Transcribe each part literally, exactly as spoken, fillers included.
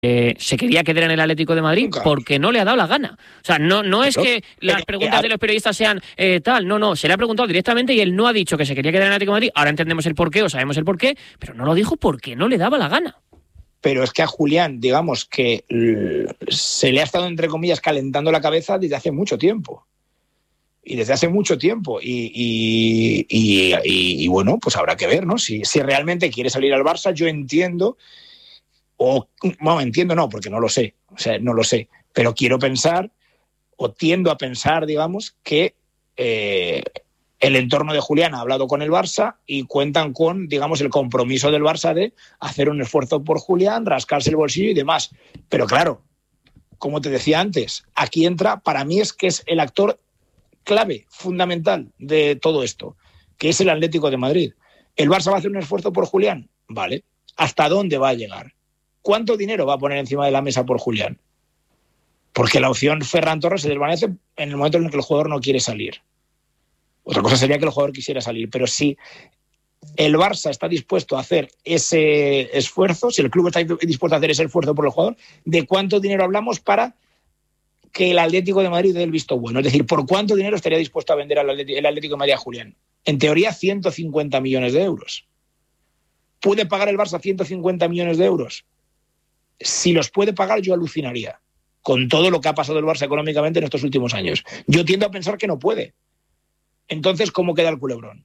Eh, se quería quedar en el Atlético de Madrid Nunca. porque no le ha dado la gana. O sea, no, no es que las preguntas de los periodistas sean eh, tal, no, no, se le ha preguntado directamente y él no ha dicho que se quería quedar en el Atlético de Madrid. Ahora entendemos el porqué o sabemos el porqué, pero no lo dijo porque no le daba la gana. Pero es que a Julián, digamos que se le ha estado, entre comillas, calentando la cabeza desde hace mucho tiempo. Y desde hace mucho tiempo. Y, y, y, y, y bueno, pues habrá que ver, ¿no? Si, si realmente quiere salir al Barça, yo entiendo... O, bueno, entiendo no, porque no lo sé, o sea, no lo sé, pero quiero pensar, o tiendo a pensar, digamos, que eh, el entorno de Julián ha hablado con el Barça y cuentan con, digamos, el compromiso del Barça de hacer un esfuerzo por Julián, rascarse el bolsillo y demás. Pero claro, como te decía antes, aquí entra, para mí es que es el actor clave, fundamental de todo esto, que es el Atlético de Madrid. ¿El Barça va a hacer un esfuerzo por Julián? Vale. ¿Hasta dónde va a llegar? ¿Cuánto dinero va a poner encima de la mesa por Julián? Porque la opción Ferran Torres se desvanece en el momento en el que el jugador no quiere salir. Otra cosa sería que el jugador quisiera salir, pero si el Barça está dispuesto a hacer ese esfuerzo, si el club está dispuesto a hacer ese esfuerzo por el jugador, ¿de cuánto dinero hablamos para que el Atlético de Madrid dé el visto bueno? Es decir, ¿por cuánto dinero estaría dispuesto a vender el Atlético de Madrid a Julián? En teoría, ciento cincuenta millones de euros. ¿Puede pagar el Barça ciento cincuenta millones de euros? Si los puede pagar, yo alucinaría con todo lo que ha pasado el Barça económicamente en estos últimos años. Yo tiendo a pensar que no puede. Entonces, ¿cómo queda el culebrón?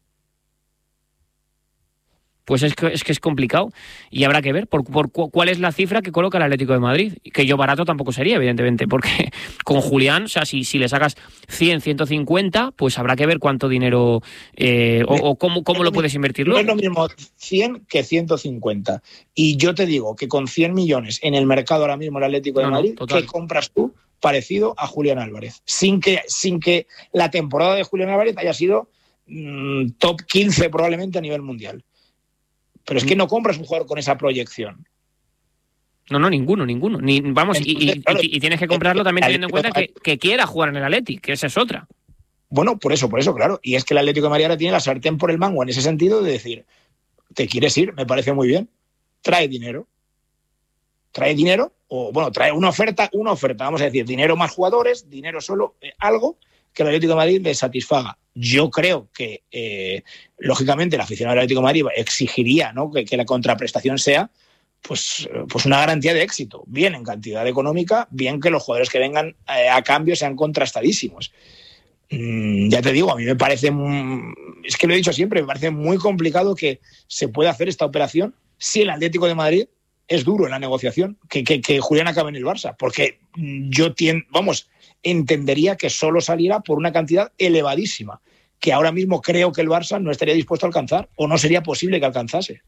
Pues es que, es que es complicado y habrá que ver por, por cuál es la cifra que coloca el Atlético de Madrid, que yo barato tampoco sería, evidentemente, porque con Julián, o sea, si, si le sacas cien, ciento cincuenta, pues habrá que ver cuánto dinero eh, o, o cómo, cómo lo puedes invertir luego. No es lo mismo cien que ciento cincuenta. Y yo te digo que con cien millones en el mercado ahora mismo el Atlético de no, Madrid, no, ¿qué compras tú parecido a Julián Álvarez? Sin que, sin que la temporada de Julián Álvarez haya sido mmm, top quince probablemente a nivel mundial. Pero es que no compras un jugador con esa proyección. No, no, ninguno, ninguno. Ni, vamos, Entonces, y, y, claro, y, y tienes que comprarlo también teniendo en cuenta que, que quiera jugar en el Atleti, que esa es otra. Bueno, por eso, por eso, claro. Y es que el Atlético de Madrid ahora tiene la sartén por el mango en ese sentido de decir, ¿te quieres ir? Me parece muy bien. Trae dinero. Trae dinero, o bueno, trae una oferta, una oferta, vamos a decir, dinero más jugadores, dinero solo, eh, algo que el Atlético de Madrid le satisfaga. Yo creo que, eh, lógicamente, el aficionado del Atlético de Madrid exigiría, ¿no?, que, que la contraprestación sea pues, pues una garantía de éxito, bien en cantidad económica, bien que los jugadores que vengan eh, a cambio sean contrastadísimos. Mm, ya te digo, a mí me parece, mm, es que lo he dicho siempre, me parece muy complicado que se pueda hacer esta operación si el Atlético de Madrid es duro en la negociación, que, que, que Julián acabe en el Barça, porque yo tiendo, vamos, entendería que solo saliera por una cantidad elevadísima, que ahora mismo creo que el Barça no estaría dispuesto a alcanzar, o no sería posible que alcanzase.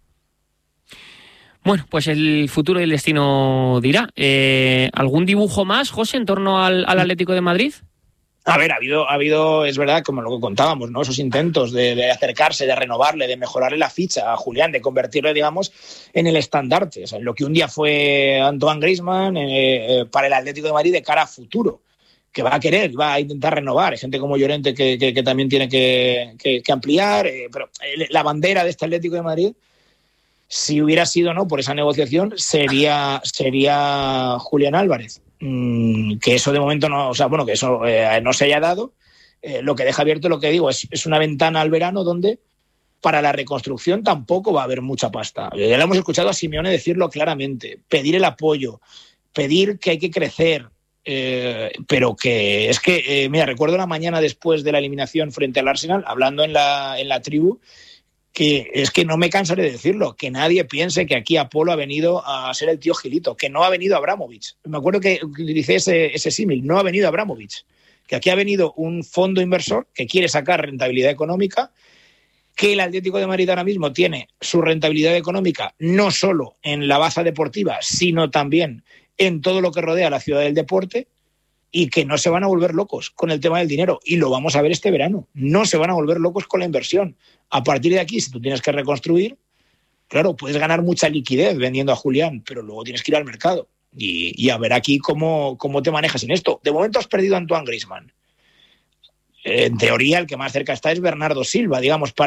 Bueno, pues el futuro y el destino dirá. Eh, ¿Algún dibujo más, José, en torno al, al Atlético de Madrid? A ver, ha habido, ha habido, es verdad, como lo que contábamos, ¿no?, esos intentos de, de acercarse, de renovarle, de mejorarle la ficha a Julián, de convertirle, digamos, en el estandarte, o sea, en lo que un día fue Antoine Griezmann eh, eh, para el Atlético de Madrid de cara a futuro, que va a querer, va a intentar renovar. Hay gente como Llorente que, que, que también tiene que, que, que ampliar, eh, pero la bandera de este Atlético de Madrid, si hubiera sido no por esa negociación, sería, sería Julián Álvarez. Que eso de momento no, o sea, bueno, que eso eh, no se haya dado, eh, lo que deja abierto, lo que digo, es, es una ventana al verano donde para la reconstrucción tampoco va a haber mucha pasta. Ya lo hemos escuchado a Simeone decirlo claramente, pedir el apoyo, pedir que hay que crecer, eh, pero que es que, eh, mira, recuerdo la mañana después de la eliminación frente al Arsenal, hablando en la, en la tribu, que es que no me cansaré de decirlo, que nadie piense que aquí Apolo ha venido a ser el tío Gilito, que no ha venido Abramovich. Me acuerdo que utilicé ese, ese símil, no ha venido Abramovich, que aquí ha venido un fondo inversor que quiere sacar rentabilidad económica, que el Atlético de Madrid ahora mismo tiene su rentabilidad económica no solo en la baza deportiva, sino también en todo lo que rodea a la ciudad del deporte, y que no se van a volver locos con el tema del dinero. Y lo vamos a ver este verano. No se van a volver locos con la inversión. A partir de aquí, si tú tienes que reconstruir, claro, puedes ganar mucha liquidez vendiendo a Julián, pero luego tienes que ir al mercado. Y, y a ver aquí cómo, cómo te manejas en esto. De momento has perdido a Antoine Griezmann. En teoría, el que más cerca está es Bernardo Silva, digamos, para,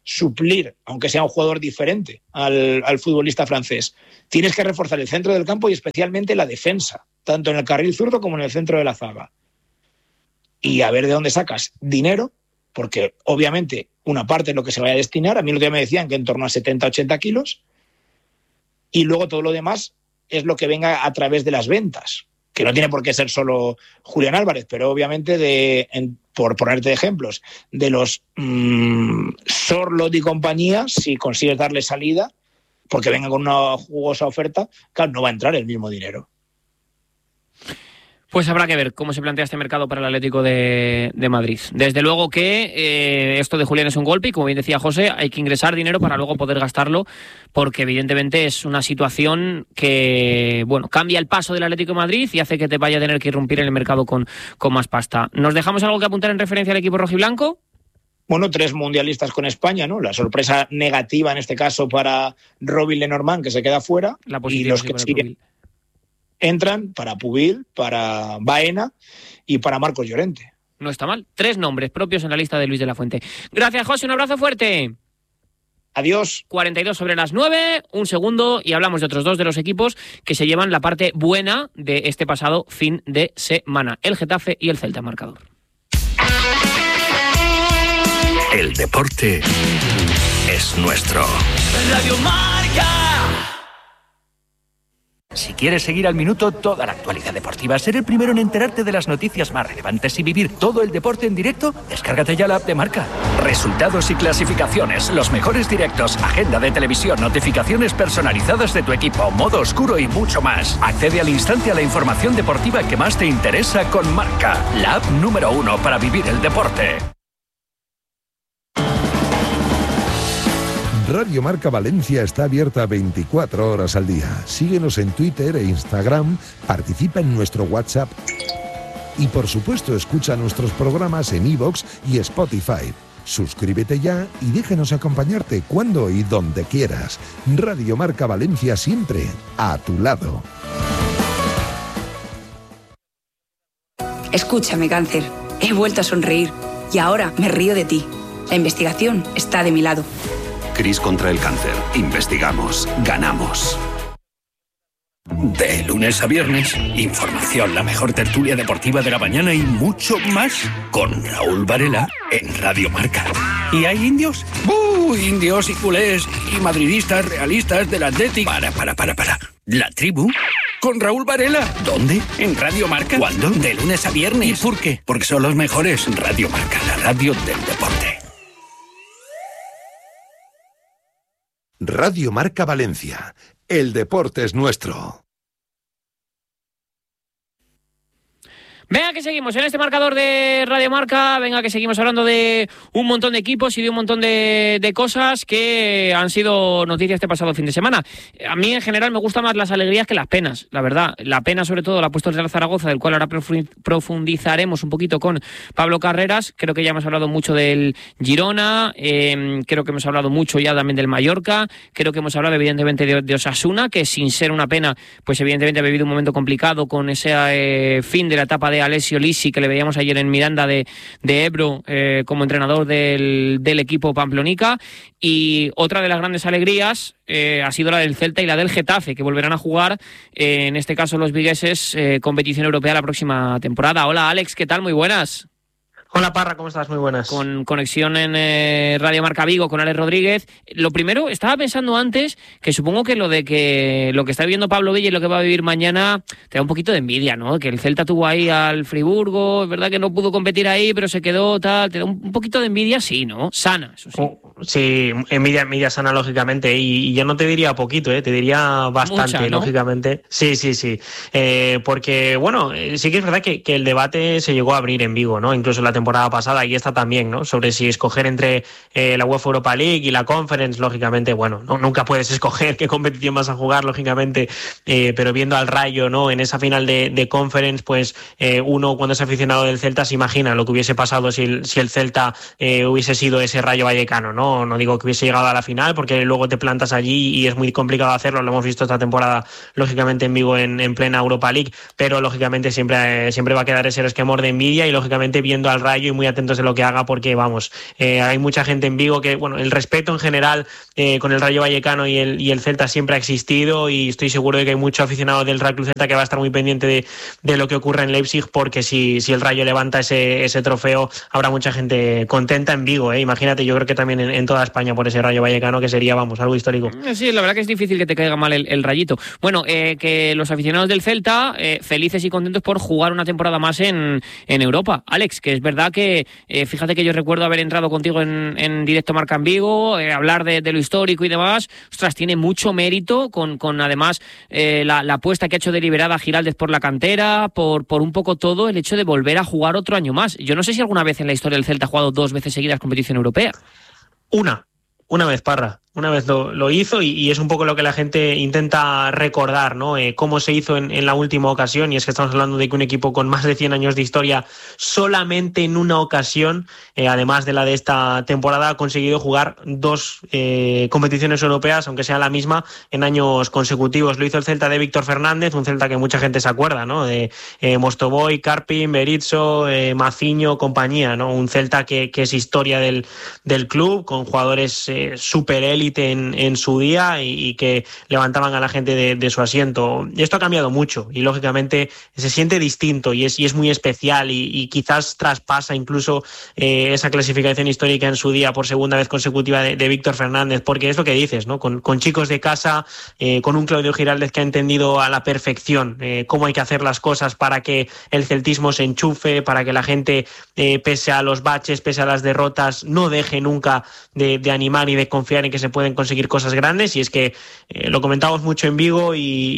suplir, aunque sea un jugador diferente al, al futbolista francés. Tienes que reforzar el centro del campo y especialmente la defensa, tanto en el carril zurdo como en el centro de la zaga. Y a ver de dónde sacas dinero, porque obviamente una parte es lo que se vaya a destinar. A mí el otro día me decían que en torno a setenta a ochenta kilos, y luego todo lo demás es lo que venga a través de las ventas, que no tiene por qué ser solo Julián Álvarez, pero obviamente, de, en, por ponerte ejemplos, de los mmm, Sorloth y compañía, si consigues darle salida, porque vengan con una jugosa oferta, claro, no va a entrar el mismo dinero. Pues habrá que ver cómo se plantea este mercado para el Atlético de, de Madrid. Desde luego que eh, esto de Julián es un golpe y, como bien decía José, hay que ingresar dinero para luego poder gastarlo, porque evidentemente es una situación que, bueno, cambia el paso del Atlético de Madrid y hace que te vaya a tener que irrumpir en el mercado con, con más pasta. ¿Nos dejamos algo que apuntar en referencia al equipo rojiblanco? Bueno, tres mundialistas con España, ¿no? La sorpresa negativa en este caso para Robin Lenormand, que se queda fuera, La y los que siguen entran para Pubil, para Baena y para Marcos Llorente. No está mal. Tres nombres propios en la lista de Luis de la Fuente. Gracias, José. Un abrazo fuerte. Adiós. cuarenta y dos sobre las nueve, un segundo, y hablamos de otros dos de los equipos que se llevan la parte buena de este pasado fin de semana. El Getafe y el Celta, marcador. El deporte es nuestro. Radio Marca. Si quieres seguir al minuto toda la actualidad deportiva, ser el primero en enterarte de las noticias más relevantes y vivir todo el deporte en directo, descárgate ya la app de Marca. Resultados y clasificaciones, los mejores directos, agenda de televisión, notificaciones personalizadas de tu equipo, modo oscuro y mucho más. Accede al instante a la información deportiva que más te interesa con Marca, la app número uno para vivir el deporte. Radio Marca Valencia está abierta veinticuatro horas al día. Síguenos en Twitter e Instagram, participa en nuestro WhatsApp y, por supuesto, escucha nuestros programas en iVoox y Spotify. Suscríbete ya y déjanos acompañarte cuando y donde quieras. Radio Marca Valencia, siempre a tu lado. Escúchame, cáncer. He vuelto a sonreír y ahora me río de ti. La investigación está de mi lado. Cris contra el cáncer. Investigamos. Ganamos. De lunes a viernes, información, la mejor tertulia deportiva de la mañana y mucho más con Raúl Varela en Radio Marca. ¿Y hay indios? ¡Uh! Indios y culés y madridistas realistas del Atlético. Para, para, para, para. ¿La tribu? Con Raúl Varela. ¿Dónde? En Radio Marca. ¿Cuándo? De lunes a viernes. ¿Y por qué? Porque son los mejores. Radio Marca, la radio del deporte. Radio Marca Valencia. El deporte es nuestro. Venga, que seguimos en este marcador de Radio Marca. Venga, que seguimos hablando de un montón de equipos y de un montón de, de cosas que han sido noticias este pasado fin de semana. A mí, en general, me gustan más las alegrías que las penas, la verdad. La pena, sobre todo, la ha puesto el Real Zaragoza, del cual ahora profundizaremos un poquito con Pablo Carreras. Creo que ya hemos hablado mucho del Girona, eh, creo que hemos hablado mucho ya también del Mallorca, creo que hemos hablado, evidentemente, de, de Osasuna, que sin ser una pena, pues evidentemente ha vivido un momento complicado con ese eh, fin de la etapa de Alessio Lisi, que le veíamos ayer en Miranda de, de Ebro eh, como entrenador del, del equipo pamplonica. Y otra de las grandes alegrías eh, ha sido la del Celta y la del Getafe, que volverán a jugar, eh, en este caso los vigueses, eh, competición europea la próxima temporada. Hola Alex, ¿qué tal? Muy buenas. Hola Parra, ¿cómo estás? Muy buenas. Con conexión en eh, Radio Marca Vigo con Alex Rodríguez. Lo primero, estaba pensando antes que supongo que lo de que lo que está viviendo Pablo Villa y lo que va a vivir mañana te da un poquito de envidia, ¿no? Que el Celta tuvo ahí al Friburgo, es verdad que no pudo competir ahí, pero se quedó tal, te da un, un poquito de envidia, sí, ¿no? Sana, eso sí. Oh, sí, envidia, envidia sana, lógicamente, y, y yo no te diría poquito, ¿eh? Te diría bastante, Mucha, ¿no? Lógicamente. Sí, sí, sí. Eh, porque, bueno, sí que es verdad que, que el debate se llegó a abrir en Vigo, ¿no? Incluso la temporada pasada, y esta también, ¿no? Sobre si escoger entre eh, la UEFA Europa League y la Conference, lógicamente, bueno, no, nunca puedes escoger qué competición vas a jugar, lógicamente, eh, pero viendo al Rayo, ¿no? En esa final de, de Conference, pues eh, uno cuando es aficionado del Celta se imagina lo que hubiese pasado si el, si el Celta eh, hubiese sido ese Rayo Vallecano, ¿no? No digo que hubiese llegado a la final, porque luego te plantas allí y es muy complicado hacerlo, lo hemos visto esta temporada, lógicamente, en Vigo en, en plena Europa League, pero lógicamente siempre, eh, siempre va a quedar ese resquemor de envidia y lógicamente viendo al Rayo a ello y muy atentos de lo que haga, porque vamos, eh, hay mucha gente en Vigo que, bueno, el respeto en general eh, con el Rayo Vallecano y el, y el Celta siempre ha existido, y estoy seguro de que hay mucho aficionado del Real Club Celta que va a estar muy pendiente de, de lo que ocurre en Leipzig, porque si, si el Rayo levanta ese, ese trofeo habrá mucha gente contenta en Vigo, ¿eh? Imagínate, yo creo que también en, en toda España por ese Rayo Vallecano, que sería, vamos, algo histórico. Sí, la verdad que es difícil que te caiga mal el, el Rayito. Bueno, eh, que los aficionados del Celta eh, felices y contentos por jugar una temporada más en, en Europa. Alex, que es verdad que eh, fíjate que yo recuerdo haber entrado contigo en, en directo Marca en Vigo, eh, hablar de, de lo histórico y demás. Ostras, tiene mucho mérito con, con además eh, la, la apuesta que ha hecho deliberada Giraldez por la cantera, por, por un poco todo el hecho de volver a jugar otro año más. Yo no sé si alguna vez en la historia del Celta ha jugado dos veces seguidas competición europea. Una, una vez, Parra. Una vez lo, lo hizo y, y es un poco lo que la gente intenta recordar, ¿no? Eh, cómo se hizo en, en la última ocasión, y es que estamos hablando de que un equipo con más de cien años de historia solamente en una ocasión, eh, además de la de esta temporada, ha conseguido jugar dos eh, competiciones europeas, aunque sea la misma, en años consecutivos. Lo hizo el Celta de Víctor Fernández, un Celta que mucha gente se acuerda, ¿no? De eh, Mostovoy, Karpin, Berizzo, eh, Maciño, compañía, ¿no? Un Celta que, que es historia del, del club, con jugadores eh, super élite En, en su día y, y que levantaban a la gente de, de su asiento. Y esto ha cambiado mucho y lógicamente se siente distinto y es, y es muy especial y, y quizás traspasa incluso eh, esa clasificación histórica en su día por segunda vez consecutiva de, de Víctor Fernández, porque es lo que dices, ¿no? Con, con chicos de casa, eh, con un Claudio Giraldez que ha entendido a la perfección eh, cómo hay que hacer las cosas para que el celtismo se enchufe, para que la gente, eh, pese a los baches, pese a las derrotas, no deje nunca de, de animar y de confiar en que se pueden conseguir cosas grandes. Y es que eh, lo comentamos mucho en Vigo, y,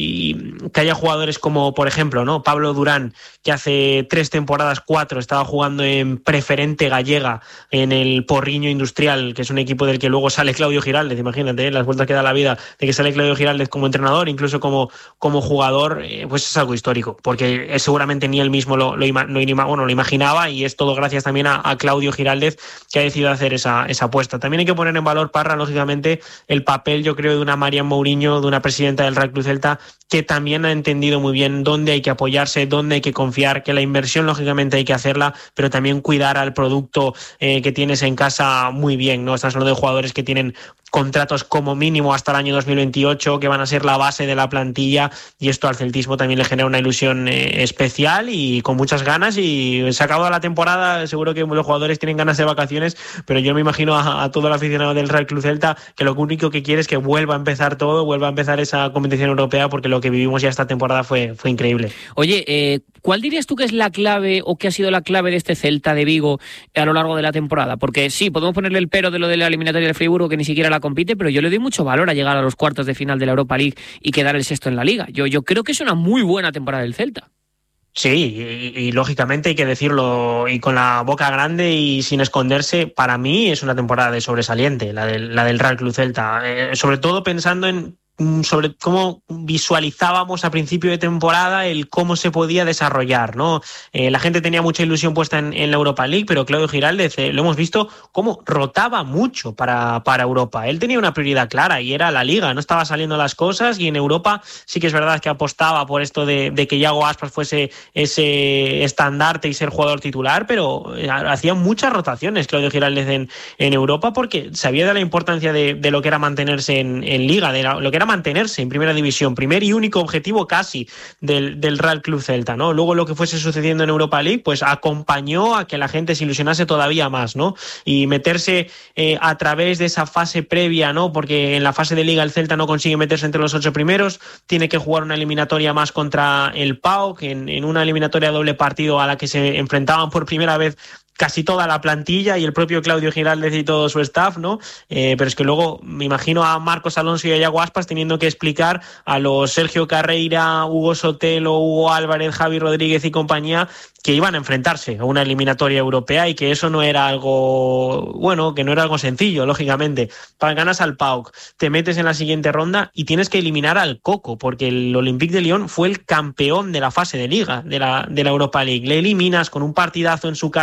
y que haya jugadores como, por ejemplo, ¿no? Pablo Durán, que hace tres temporadas, cuatro, estaba jugando en Preferente Gallega, en el Porriño Industrial, que es un equipo del que luego sale Claudio Giraldez. Imagínate, ¿eh? Las vueltas que da la vida de que sale Claudio Giraldez como entrenador, incluso como, como jugador, eh, pues es algo histórico, porque eh, seguramente ni él mismo lo, lo, ima, lo, ima, bueno, lo imaginaba, y es todo gracias también a, a Claudio Giraldez, que ha decidido hacer esa, esa apuesta. También hay que poner en valor, Parra, lógicamente, el papel, yo creo, de una Marian Mourinho, de una presidenta del Real Club Celta, que también ha entendido muy bien dónde hay que apoyarse, dónde hay que confiar, que la inversión lógicamente hay que hacerla, pero también cuidar al producto eh, que tienes en casa muy bien, ¿no? Estás hablando de jugadores que tienen contratos como mínimo hasta el año dos mil veintiocho, que van a ser la base de la plantilla, y esto al celtismo también le genera una ilusión eh, especial y con muchas ganas. Y se ha acabado la temporada, seguro que los jugadores tienen ganas de vacaciones, pero yo me imagino a, a todo el aficionado del Real Club Celta que lo único que quiere es que vuelva a empezar todo, vuelva a empezar esa competición europea, porque lo que vivimos ya esta temporada fue, fue increíble. Oye, eh, ¿cuál dirías tú que es la clave o que ha sido la clave de este Celta de Vigo a lo largo de la temporada? Porque sí, podemos ponerle el pero de lo de la eliminatoria del Friburgo, que ni siquiera la compite, pero yo le doy mucho valor a llegar a los cuartos de final de la Europa League y quedar el sexto en la Liga. Yo, yo creo que es una muy buena temporada del Celta. Sí, y, y lógicamente hay que decirlo, y con la boca grande y sin esconderse, para mí es una temporada de sobresaliente, la del, la del Real Club Celta, eh, sobre todo pensando en sobre cómo visualizábamos a principio de temporada el cómo se podía desarrollar, ¿no? Eh, la gente tenía mucha ilusión puesta en, en la Europa League, pero Claudio Giraldez, eh, lo hemos visto cómo rotaba mucho para, para Europa. Él tenía una prioridad clara y era la Liga, no estaba saliendo las cosas, y en Europa sí que es verdad que apostaba por esto de, de que Iago Aspas fuese ese estandarte y ser jugador titular, pero eh, hacía muchas rotaciones Claudio Giraldez en, en Europa, porque sabía de la importancia de, de lo que era mantenerse en, en Liga, de la, lo que era mantenerse en primera división, primer y único objetivo casi del, del Real Club Celta, ¿no? Luego lo que fuese sucediendo en Europa League, pues acompañó a que la gente se ilusionase todavía más, ¿no? Y meterse eh, a través de esa fase previa, ¿no? Porque en la fase de Liga el Celta no consigue meterse entre los ocho primeros, tiene que jugar una eliminatoria más contra el P A O K, en, en una eliminatoria doble partido a la que se enfrentaban por primera vez casi toda la plantilla y el propio Claudio Giraldez y todo su staff, ¿no? Eh, pero es que luego me imagino a Marcos Alonso y a Iago Aspas teniendo que explicar a los Sergio Carreira, Hugo Sotelo, Hugo Álvarez, Javi Rodríguez y compañía que iban a enfrentarse a una eliminatoria europea y que eso no era algo, bueno, que no era algo sencillo, lógicamente. Para ganas al P A O K, te metes en la siguiente ronda y tienes que eliminar al Coco, porque el Olympique de Lyon fue el campeón de la fase de Liga de la, de la Europa League. Le eliminas con un partidazo en su casa espectacular,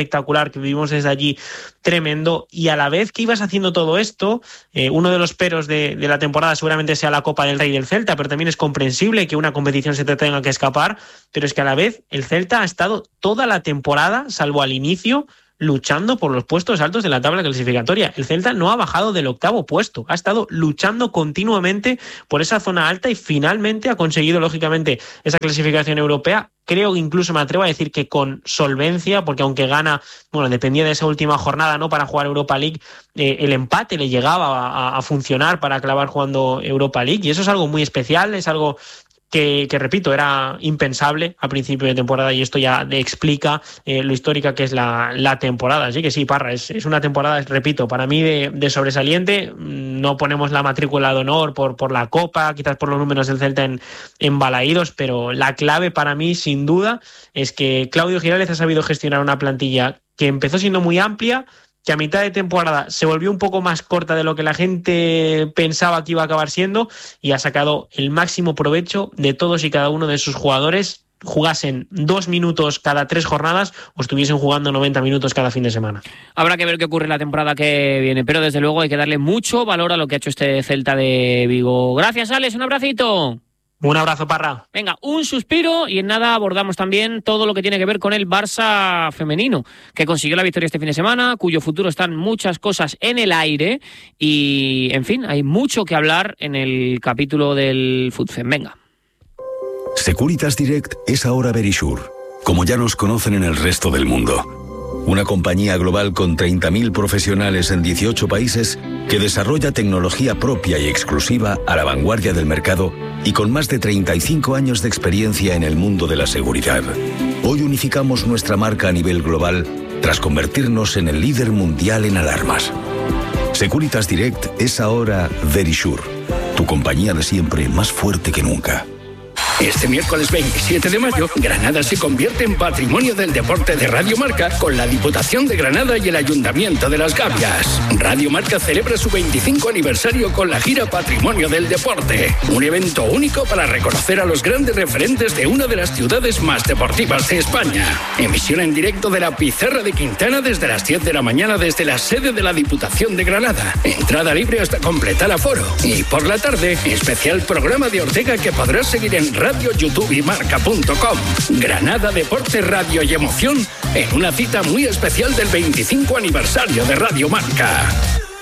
espectacular que vivimos desde allí, tremendo, y a la vez que ibas haciendo todo esto, eh, uno de los peros de, de la temporada seguramente sea la Copa del Rey del Celta, pero también es comprensible que una competición se te tenga que escapar, pero es que a la vez el Celta ha estado toda la temporada, salvo al inicio, luchando por los puestos altos de la tabla clasificatoria. El Celta no ha bajado del octavo puesto, ha estado luchando continuamente por esa zona alta y finalmente ha conseguido, lógicamente, esa clasificación europea. Creo que incluso me atrevo a decir que con solvencia, porque aunque gana, bueno, dependía de esa última jornada, ¿no?, para jugar Europa League, eh, el empate le llegaba a, a funcionar para acabar jugando Europa League, y eso es algo muy especial, es algo Que, que, repito, era impensable a principio de temporada, y esto ya explica eh, lo histórica que es la, la temporada. Así que sí, Parra, es, es una temporada, repito, para mí de, de sobresaliente. No ponemos la matrícula de honor por, por la Copa, quizás por los números del Celta en, en balaídos, pero la clave para mí, sin duda, es que Claudio Giraldez ha sabido gestionar una plantilla que empezó siendo muy amplia, que a mitad de temporada se volvió un poco más corta de lo que la gente pensaba que iba a acabar siendo, y ha sacado el máximo provecho de todos y cada uno de sus jugadores, jugasen dos minutos cada tres jornadas o estuviesen jugando noventa minutos cada fin de semana. Habrá que ver qué ocurre la temporada que viene, pero desde luego hay que darle mucho valor a lo que ha hecho este Celta de Vigo. Gracias, Alex, un abracito. Un abrazo, Parra. Venga, un suspiro, y en nada abordamos también todo lo que tiene que ver con el Barça femenino, que consiguió la victoria este fin de semana, cuyo futuro están muchas cosas en el aire, y, en fin, hay mucho que hablar en el capítulo del FUTFEM. Venga. Securitas Direct es ahora Verisure, como ya nos conocen en el resto del mundo. Una compañía global con treinta mil profesionales en dieciocho países que desarrolla tecnología propia y exclusiva a la vanguardia del mercado y con más de treinta y cinco años de experiencia en el mundo de la seguridad. Hoy unificamos nuestra marca a nivel global tras convertirnos en el líder mundial en alarmas. Securitas Direct es ahora Verisure, tu compañía de siempre más fuerte que nunca. Este miércoles veintisiete de mayo, Granada se convierte en Patrimonio del Deporte de Radio Marca con la Diputación de Granada y el Ayuntamiento de Las Gavias. Radio Marca celebra su veinticinco aniversario con la gira Patrimonio del Deporte, un evento único para reconocer a los grandes referentes de una de las ciudades más deportivas de España. Emisión en directo de la Pizarra de Quintana desde las diez de la mañana desde la sede de la Diputación de Granada. Entrada libre hasta completar aforo. Y por la tarde, especial programa de Ortega que podrás seguir en Radio Radio, YouTube y Marca punto com. Granada, deporte, radio y emoción en una cita muy especial del veinticinco aniversario de Radio Marca.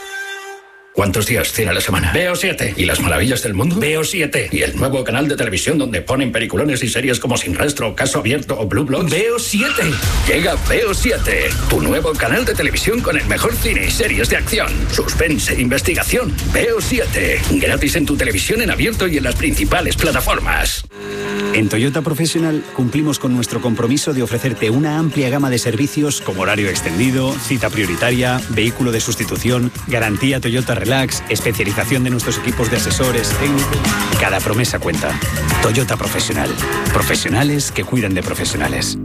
¿Cuántos días tiene la semana? Veo siete. ¿Y las maravillas del mundo? Veo siete. ¿Y el nuevo canal de televisión donde ponen peliculones y series como Sin Rastro, Caso Abierto o Blue Bloods? Veo siete. Llega Veo siete, tu nuevo canal de televisión con el mejor cine y series de acción, suspense e investigación. Veo siete. Gratis en tu televisión en abierto y en las principales plataformas. En Toyota Professional cumplimos con nuestro compromiso de ofrecerte una amplia gama de servicios como horario extendido, cita prioritaria, vehículo de sustitución, garantía Toyota Relax, especialización de nuestros equipos de asesores técnicos. Cada promesa cuenta. Toyota Professional. Profesionales que cuidan de profesionales.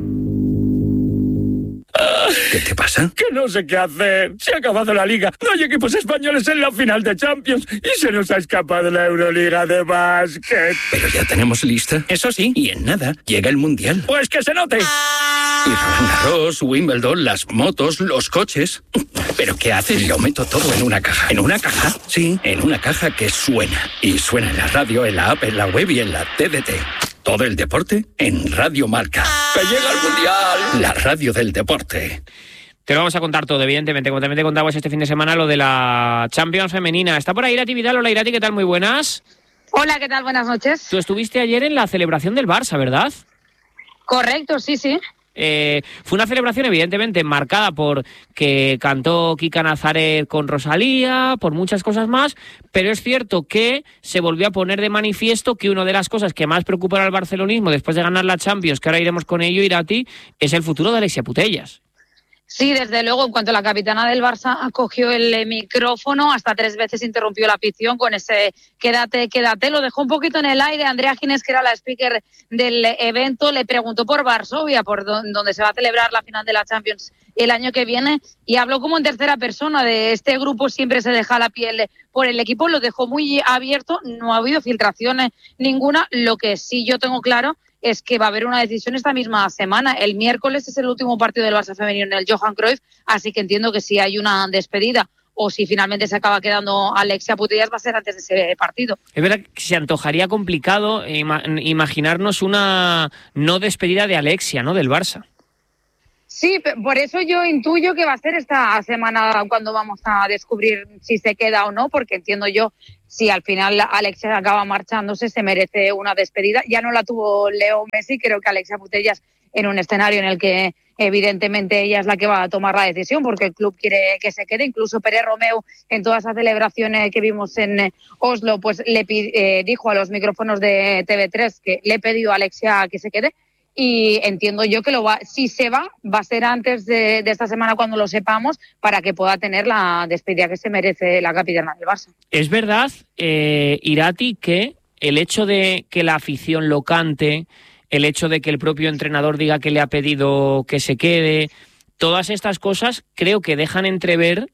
¿Qué te pasa? Que no sé qué hacer. Se ha acabado la Liga. No hay equipos españoles en la final de Champions. Y se nos ha escapado la Euroliga de básquet. Pero ya tenemos lista. Eso sí. Y en nada llega el Mundial. Pues que se note. Y Roland Garros, Wimbledon, las motos, los coches. ¿Pero qué haces? Lo meto todo en una caja. ¿En una caja? Sí, en una caja que suena. Y suena en la radio, en la app, en la web y en la T D T. Todo el deporte en Radio Marca. ¡Que llega el Mundial! La radio del deporte. Te lo vamos a contar todo, evidentemente. Como también te contabas este fin de semana lo de la Champions femenina. Está por ahí Irati Vidal. Hola Irati, ¿qué tal? Muy buenas. Hola, ¿qué tal? Buenas noches. Tú estuviste ayer en la celebración del Barça, ¿verdad? Correcto, sí, sí. Eh, fue una celebración evidentemente marcada por que cantó Kika Nazaret con Rosalía, por muchas cosas más, pero es cierto que se volvió a poner de manifiesto que una de las cosas que más preocupan al barcelonismo después de ganar la Champions, que ahora iremos con ello, Irati, es el futuro de Alexia Putellas. Sí, desde luego, en cuanto la capitana del Barça acogió el micrófono, hasta tres veces interrumpió la afición con ese quédate, quédate. Lo dejó un poquito en el aire. Andrea Ginés, que era la speaker del evento, le preguntó por Varsovia, por donde se va a celebrar la final de la Champions el año que viene, y habló como en tercera persona de este grupo, siempre se deja la piel por el equipo, lo dejó muy abierto, no ha habido filtraciones ninguna. Lo que sí yo tengo claro es que va a haber una decisión esta misma semana. El miércoles es el último partido del Barça femenino en el Johan Cruyff, así que entiendo que si hay una despedida o si finalmente se acaba quedando Alexia Putellas, va a ser antes de ese partido. Es verdad que se antojaría complicado ima- imaginarnos una no despedida de Alexia, ¿no?, del Barça. Sí, por eso yo intuyo que va a ser esta semana cuando vamos a descubrir si se queda o no, porque entiendo yo, si al final Alexia acaba marchándose, se merece una despedida. Ya no la tuvo Leo Messi, creo que Alexia Putellas, en un escenario en el que evidentemente ella es la que va a tomar la decisión, porque el club quiere que se quede. Incluso Pérez Romeu, en todas esas celebraciones que vimos en Oslo, pues le eh, dijo a los micrófonos de T V tres que le he pedido a Alexia que se quede. Y entiendo yo que lo va, si se va, va a ser antes de, de esta semana cuando lo sepamos, para que pueda tener la despedida que se merece la capitana del Barça. Es verdad, eh, Irati, que el hecho de que la afición lo cante, el hecho de que el propio entrenador diga que le ha pedido que se quede, todas estas cosas creo que dejan entrever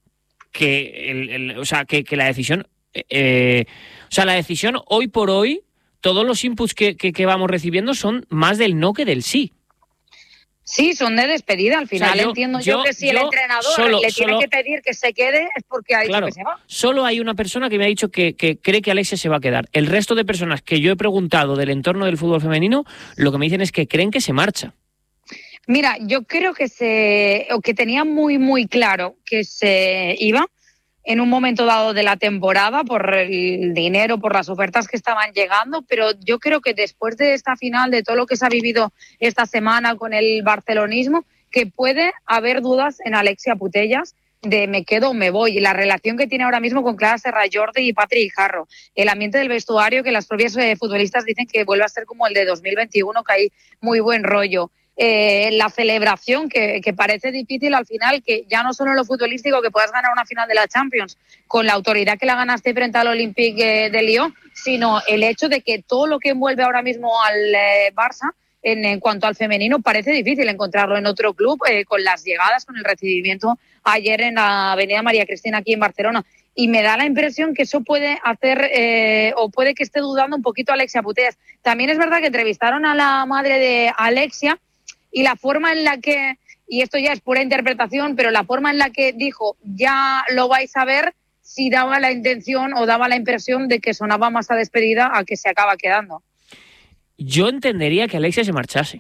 que, el, el, o sea, que, que la decisión, eh, o sea, la decisión hoy por hoy, todos los inputs que, que, que vamos recibiendo son más del no que del sí. Sí, son de despedida. Al final, o sea, yo, entiendo yo, yo que si yo el entrenador solo, le tiene solo, que pedir que se quede es porque ha dicho claro, que se va. Solo hay una persona que me ha dicho que, que cree que Alexia se va a quedar. El resto de personas que yo he preguntado del entorno del fútbol femenino, lo que me dicen es que creen que se marcha. Mira, yo creo que se o que tenía muy, muy claro que se iba en un momento dado de la temporada por el dinero, por las ofertas que estaban llegando, pero yo creo que después de esta final, de todo lo que se ha vivido esta semana con el barcelonismo, que puede haber dudas en Alexia Putellas de me quedo o me voy. Y la relación que tiene ahora mismo con Clara Serra Jordi y Patri Jarro, el ambiente del vestuario, que las propias eh, futbolistas dicen que vuelve a ser como el de dos mil veintiuno, que hay muy buen rollo. Eh, la celebración, que, que parece difícil al final, que ya no solo en lo futbolístico, que puedas ganar una final de la Champions con la autoridad que la ganaste frente al Olympique de Lyon, sino el hecho de que todo lo que envuelve ahora mismo al eh, Barça en, en cuanto al femenino parece difícil encontrarlo en otro club, eh, con las llegadas, con el recibimiento ayer en la Avenida María Cristina aquí en Barcelona. Y me da la impresión que eso puede hacer, eh, o puede que esté dudando un poquito Alexia Putellas. También es verdad que entrevistaron a la madre de Alexia, y la forma en la que, y esto ya es pura interpretación, pero la forma en la que dijo, ya lo vais a ver, sí daba la intención o daba la impresión de que sonaba más a despedida a que se acaba quedando. Yo entendería que Alexia se marchase.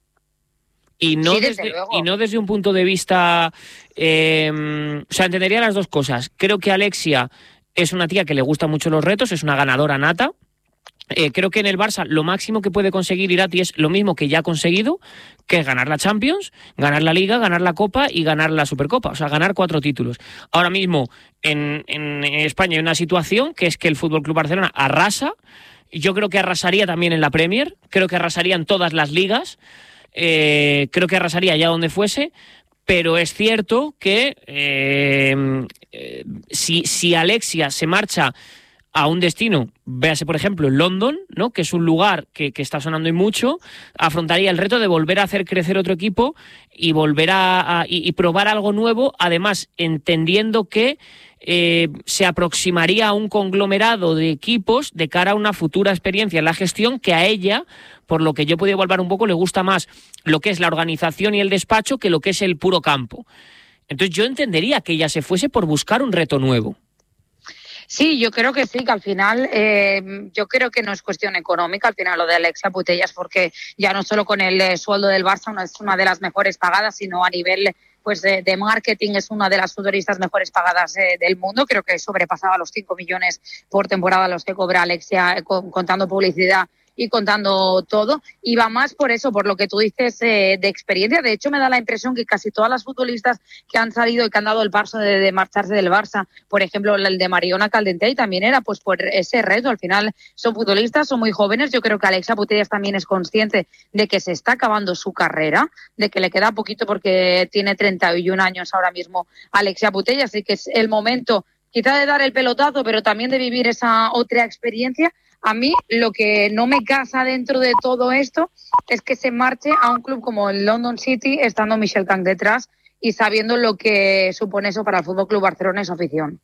Y no, sí, desde desde, luego. y no desde un punto de vista... Eh, o sea, entendería las dos cosas. Creo que Alexia es una tía que le gustan mucho los retos, es una ganadora nata. Eh, creo que en el Barça lo máximo que puede conseguir Irati es lo mismo que ya ha conseguido, que es ganar la Champions, ganar la Liga, ganar la Copa y ganar la Supercopa, o sea, ganar cuatro títulos. Ahora mismo en, en España hay una situación que es que el F C Barcelona arrasa, yo creo que arrasaría también en la Premier, creo que arrasaría en todas las ligas, eh, creo que arrasaría allá donde fuese, pero es cierto que eh, eh, si, si Alexia se marcha a un destino, véase por ejemplo London, ¿no?, que es un lugar que, que está sonando y mucho, afrontaría el reto de volver a hacer crecer otro equipo y volver a, a y, y probar algo nuevo, además entendiendo que eh, se aproximaría a un conglomerado de equipos de cara a una futura experiencia en la gestión que a ella, por lo que yo he podido evaluar un poco, le gusta más lo que es la organización y el despacho que lo que es el puro campo. Entonces yo entendería que ella se fuese por buscar un reto nuevo. Sí, yo creo que sí, que al final, eh, yo creo que no es cuestión económica, al final lo de Alexia Putellas, porque ya no solo con el eh, sueldo del Barça no es una de las mejores pagadas, sino a nivel pues de, de marketing es una de las futbolistas mejores pagadas eh, del mundo. Creo que sobrepasaba los cinco millones por temporada los que cobra Alexia, eh, con, contando publicidad y contando todo, y va más por eso, por lo que tú dices eh, de experiencia. De hecho, me da la impresión que casi todas las futbolistas que han salido y que han dado el paso de, de marcharse del Barça, por ejemplo, el de Mariona Caldentey, también era pues por ese reto. Al final son futbolistas, son muy jóvenes. Yo creo que Alexia Putellas también es consciente de que se está acabando su carrera, de que le queda poquito porque tiene treinta y un años ahora mismo Alexia Putellas, así que es el momento quizá de dar el pelotazo, pero también de vivir esa otra experiencia. A mí lo que no me casa dentro de todo esto es que se marche a un club como el London City, estando Michel Kang detrás y sabiendo lo que supone eso para el F C Barcelona y su afición.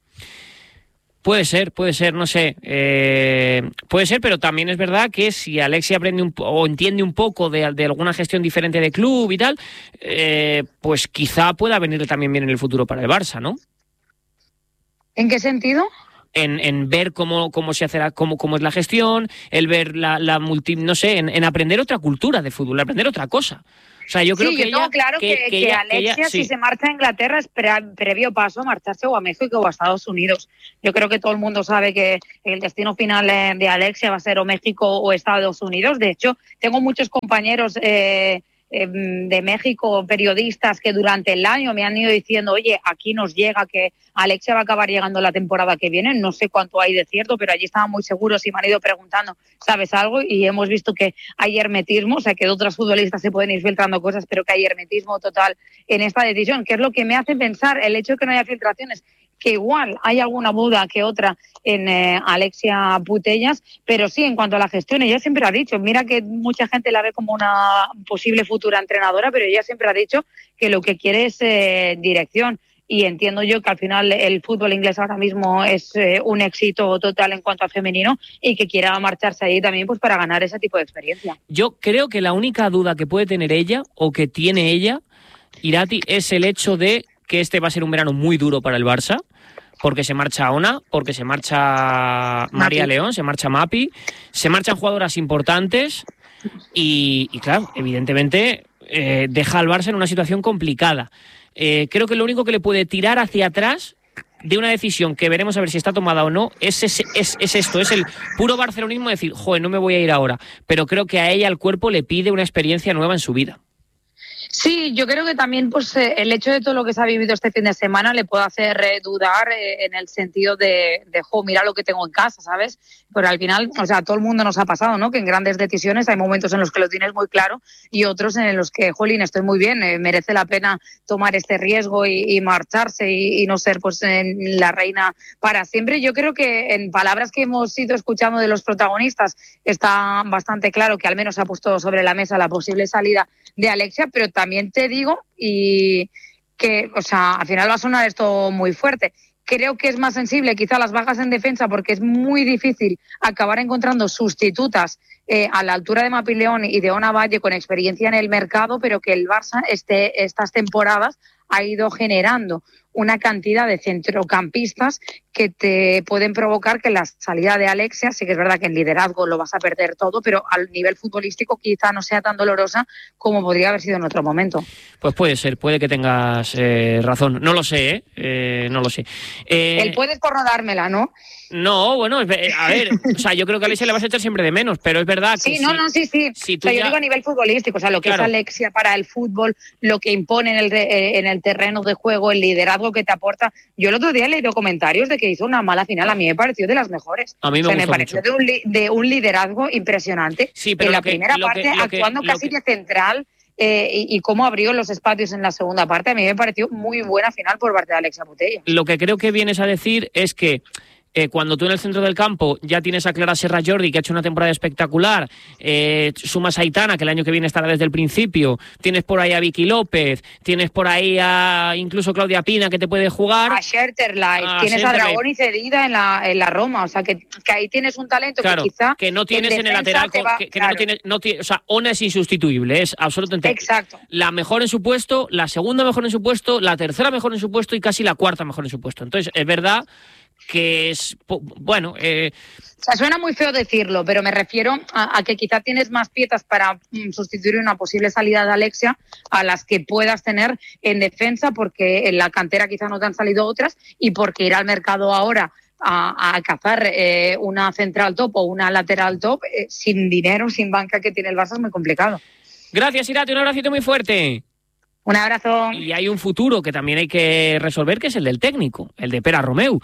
Puede ser, puede ser, no sé. Eh, puede ser, pero también es verdad que si Alexia aprende un, o entiende un poco de, de alguna gestión diferente de club y tal, eh, pues quizá pueda venirle también bien en el futuro para el Barça, ¿no? ¿En qué sentido? En, en ver cómo, cómo se hace la, cómo, cómo es la gestión, el ver la, la multi, no sé, en, en aprender otra cultura de fútbol, aprender otra cosa. O sea, yo creo sí, que yo tengo ella, claro que, que, que, que ella, Alexia, ella, sí. si se marcha a Inglaterra, es pre, previo paso a marcharse o a México o a Estados Unidos. Yo creo que todo el mundo sabe que el destino final de Alexia va a ser o México o Estados Unidos. De hecho, tengo muchos compañeros eh, eh, de México, periodistas, que durante el año me han ido diciendo, oye, aquí nos llega que Alexia va a acabar llegando la temporada que viene. No sé cuánto hay de cierto, pero allí estaban muy seguros y me han ido preguntando, ¿sabes algo? Y hemos visto que hay hermetismo, o sea, que de otros futbolistas se pueden ir filtrando cosas, pero que hay hermetismo total en esta decisión, que es lo que me hace pensar el hecho de que no haya filtraciones, que igual hay alguna duda que otra en eh, Alexia Putellas, pero sí, en cuanto a la gestión, ella siempre ha dicho, mira que mucha gente la ve como una posible futura entrenadora, pero ella siempre ha dicho que lo que quiere es eh, dirección. Y entiendo yo que al final el fútbol inglés ahora mismo es eh, un éxito total en cuanto a femenino y que quiera marcharse ahí también pues para ganar ese tipo de experiencia. Yo creo que la única duda que puede tener ella o que tiene ella, Irati, es el hecho de que este va a ser un verano muy duro para el Barça, porque se marcha Ona, porque se marcha María Mapi. León, se marcha Mapi, se marchan jugadoras importantes y, y claro, evidentemente eh, deja al Barça en una situación complicada. Eh, creo que lo único que le puede tirar hacia atrás de una decisión que veremos a ver si está tomada o no es, ese, es, es esto, es el puro barcelonismo de decir, joder, no me voy a ir ahora, pero creo que a ella el cuerpo le pide una experiencia nueva en su vida. Sí, yo creo que también pues eh, el hecho de todo lo que se ha vivido este fin de semana le puede hacer eh, dudar eh, en el sentido de, de, jo, mira lo que tengo en casa, ¿sabes? Pero al final, o sea, a todo el mundo nos ha pasado, ¿no? Que en grandes decisiones hay momentos en los que lo tienes muy claro y otros en los que, jolín, estoy muy bien, eh, merece la pena tomar este riesgo y, y marcharse y, y no ser pues en la reina para siempre. Yo creo que en palabras que hemos ido escuchando de los protagonistas está bastante claro que al menos ha puesto sobre la mesa la posible salida de Alexia, pero también te digo y que, o sea, al final va a sonar esto muy fuerte. Creo que es más sensible quizá las bajas en defensa porque es muy difícil acabar encontrando sustitutas eh, a la altura de Mapi León y de Ona Valle con experiencia en el mercado, pero que el Barça este, estas temporadas ha ido generando una cantidad de centrocampistas que te pueden provocar que la salida de Alexia, sí que es verdad que en liderazgo lo vas a perder todo, pero al nivel futbolístico quizá no sea tan dolorosa como podría haber sido en otro momento. Pues puede ser, puede que tengas eh, razón. No lo sé, ¿eh? eh no lo sé. Eh... El puedes por no dármela, ¿no? No, bueno, a ver, o sea, yo creo que a Alexia le vas a echar siempre de menos, pero es verdad que sí, no, si, no, sí, sí. Si o sea, ya... yo digo a nivel futbolístico, o sea, lo que claro. es Alexia para el fútbol, lo que impone en el, de, en el terreno de juego, el liderazgo que te aporta. Yo el otro día he leído comentarios de que hizo una mala final, a mí me pareció de las mejores. A mí me, o sea, me pareció de un, de un liderazgo impresionante. Sí, pero en la que, primera lo parte, que, lo actuando que, casi que... de central. Eh, y, y cómo abrió los espacios en la segunda parte, a mí me pareció muy buena final por parte de Alexia Putellas. Lo que creo que vienes a decir es que Eh, cuando tú en el centro del campo ya tienes a Clara Serra Jordi, que ha hecho una temporada espectacular, eh, sumas a Aitana, que el año que viene estará desde el principio, tienes por ahí a Vicky López, tienes por ahí a incluso Claudia Pina, que te puede jugar. A Scherterlight, a tienes Scherterlight. A Dragoni cedida en la, en la Roma, o sea, que, que ahí tienes un talento claro, que quizá... que no tienes en, en el lateral, va, que, que claro. no tienes, no tiene, o sea, Ona es insustituible, es absolutamente... Exacto. La mejor en su puesto, la segunda mejor en su puesto, la tercera mejor en su puesto y casi la cuarta mejor en su puesto. Entonces, es verdad que es, bueno... Eh... O sea, suena muy feo decirlo, pero me refiero a, a que quizá tienes más piezas para mm, sustituir una posible salida de Alexia a las que puedas tener en defensa, porque en la cantera quizá no te han salido otras y porque ir al mercado ahora a, a cazar eh, una central top o una lateral top eh, sin dinero, sin banca que tiene el Barça es muy complicado. Gracias, Irati, un abracito muy fuerte. Un abrazo. Y hay un futuro que también hay que resolver, que es el del técnico, el de Pere Romeu,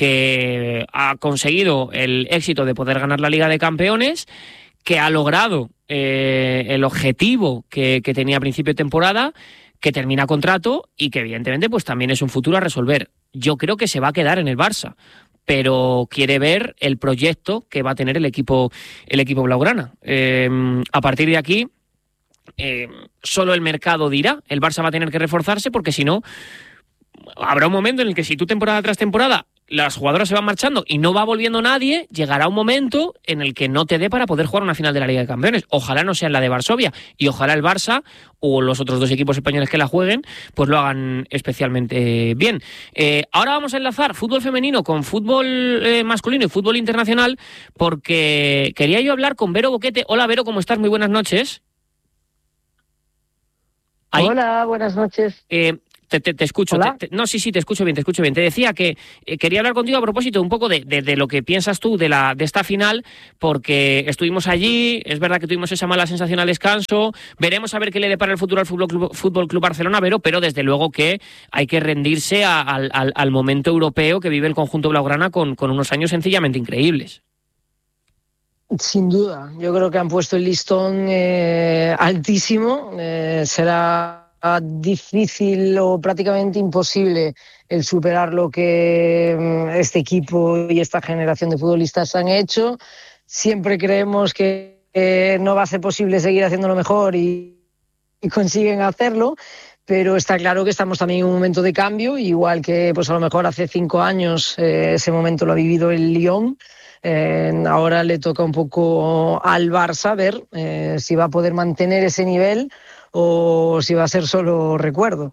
que ha conseguido el éxito de poder ganar la Liga de Campeones, que ha logrado eh, el objetivo que, que tenía a principio de temporada, que termina contrato y que evidentemente pues también es un futuro a resolver. Yo creo que se va a quedar en el Barça, pero quiere ver el proyecto que va a tener el equipo, el equipo blaugrana. Eh, a partir de aquí, eh, solo el mercado dirá. El Barça va a tener que reforzarse porque si no, habrá un momento en el que si tú temporada tras temporada las jugadoras se van marchando y no va volviendo nadie, llegará un momento en el que no te dé para poder jugar una final de la Liga de Campeones. Ojalá no sea en la de Varsovia y ojalá el Barça o los otros dos equipos españoles que la jueguen pues lo hagan especialmente bien. Eh, ahora vamos a enlazar fútbol femenino con fútbol eh, masculino y fútbol internacional porque quería yo hablar con Vero Boquete. Hola Vero, ¿cómo estás? Muy buenas noches. Ahí. Hola, buenas noches. Eh, Te, te, te escucho. Te, te, no, sí, sí, te escucho bien, te escucho bien. Te decía que eh, quería hablar contigo a propósito un poco de, de, de lo que piensas tú de, la, de esta final, porque estuvimos allí, es verdad que tuvimos esa mala sensación al descanso, veremos a ver qué le depara el futuro al Fútbol Club, Fútbol Club Barcelona, pero, pero desde luego que hay que rendirse a, al, al, al momento europeo que vive el conjunto blaugrana con, con unos años sencillamente increíbles. Sin duda, yo creo que han puesto el listón eh, altísimo, eh, será difícil o prácticamente imposible el superar lo que este equipo y esta generación de futbolistas han hecho. Siempre creemos que eh, no va a ser posible seguir haciéndolo mejor y, y consiguen hacerlo, pero está claro que estamos también en un momento de cambio, igual que pues a lo mejor hace cinco años eh, ese momento lo ha vivido el Lyon. Eh, ahora le toca un poco al Barça ver eh, si va a poder mantener ese nivel o si va a ser solo recuerdo.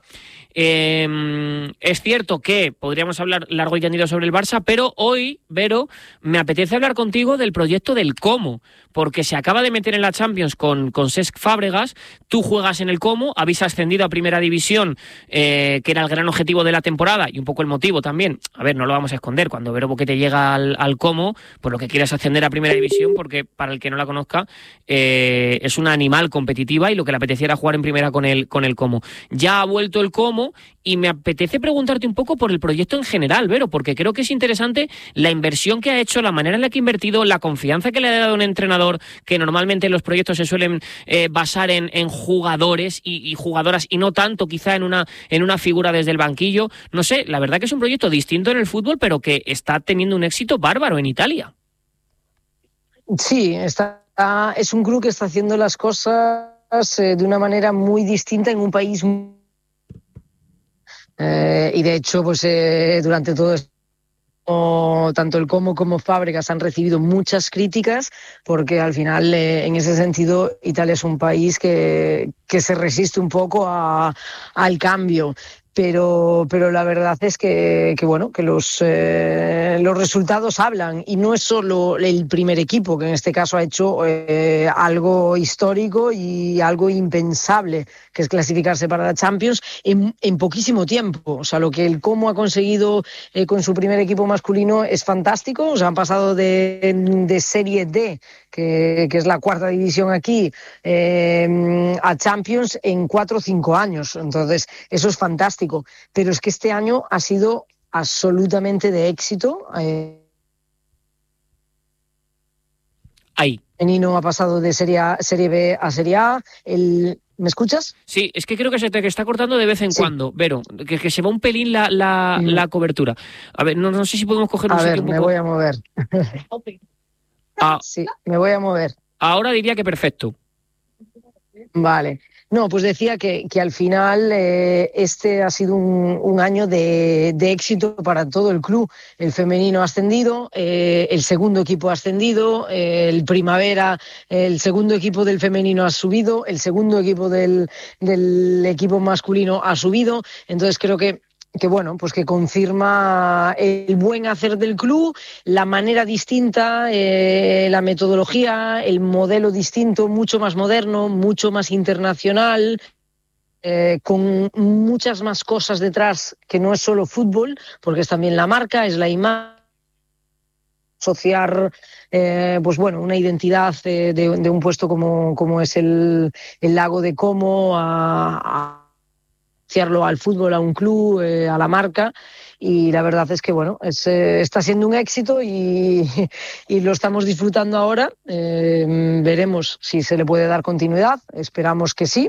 Eh, es cierto que podríamos hablar largo y tendido sobre el Barça, pero hoy, Vero, me apetece hablar contigo del proyecto del Como, porque se acaba de meter en la Champions con, con Cesc Fábregas, tú juegas en el Como, habéis ascendido a Primera División, eh, que era el gran objetivo de la temporada y un poco el motivo también. A ver, no lo vamos a esconder, cuando Vero Boquete llega al, al Como, pues lo que quiere es ascender a Primera División, porque para el que no la conozca, eh, es una animal competitiva y lo que le apeteciera jugar en Primera con el, con el Como. Ya ha vuelto el Como y me apetece preguntarte un poco por el proyecto en general, Vero, porque creo que es interesante la inversión que ha hecho, la manera en la que ha invertido, la confianza que le ha dado un entrenador, que normalmente los proyectos se suelen eh, basar en, en jugadores y, y jugadoras y no tanto quizá en una, en una figura desde el banquillo. No sé, la verdad que es un proyecto distinto en el fútbol, pero que está teniendo un éxito bárbaro en Italia. Sí, está, es un club que está haciendo las cosas eh, de una manera muy distinta en un país muy Eh, y de hecho pues eh, durante todo esto tanto el Como como Fábregas han recibido muchas críticas porque al final eh, en ese sentido Italia es un país que, que se resiste un poco a, al cambio. Pero, pero la verdad es que, que bueno, que los, eh, los resultados hablan y no es solo el primer equipo que en este caso ha hecho eh, algo histórico y algo impensable, que es clasificarse para la Champions en, en poquísimo tiempo. O sea, lo que el Como ha conseguido eh, con su primer equipo masculino es fantástico. O sea, han pasado de, de Serie D, que, que es la cuarta división aquí, eh, a Champions en cuatro o cinco años. Entonces, eso es fantástico. Pero es que este año ha sido absolutamente de éxito. Eh, Ahí. El Nino ha pasado de serie, a, serie B a Serie A. El, ¿Me escuchas? Sí, es que creo que se te que está cortando de vez en sí. cuando, Vero, que, que se va un pelín la, la, mm. la cobertura. A ver, no, no sé si podemos coger un a sitio ver, un poco... me voy a mover. ah, sí, me voy a mover. Ahora diría que perfecto. Vale. No, pues decía que, que al final eh, este ha sido un, un año de, de éxito para todo el club. El femenino ha ascendido, eh, el segundo equipo ha ascendido, eh, el Primavera, el segundo equipo del femenino ha subido, el segundo equipo del, del equipo masculino ha subido. Entonces creo que que bueno, pues que confirma el buen hacer del club, la manera distinta, eh, la metodología, el modelo distinto, mucho más moderno, mucho más internacional, eh, con muchas más cosas detrás que no es solo fútbol, porque es también la marca, es la imagen, asociar eh, pues bueno, una identidad de, de, de un puesto como, como es el, el Lago de Como a, a asociarlo al fútbol, a un club, eh, a la marca, y la verdad es que bueno, es, eh, está siendo un éxito y, y lo estamos disfrutando ahora. Eh, veremos si se le puede dar continuidad, esperamos que sí,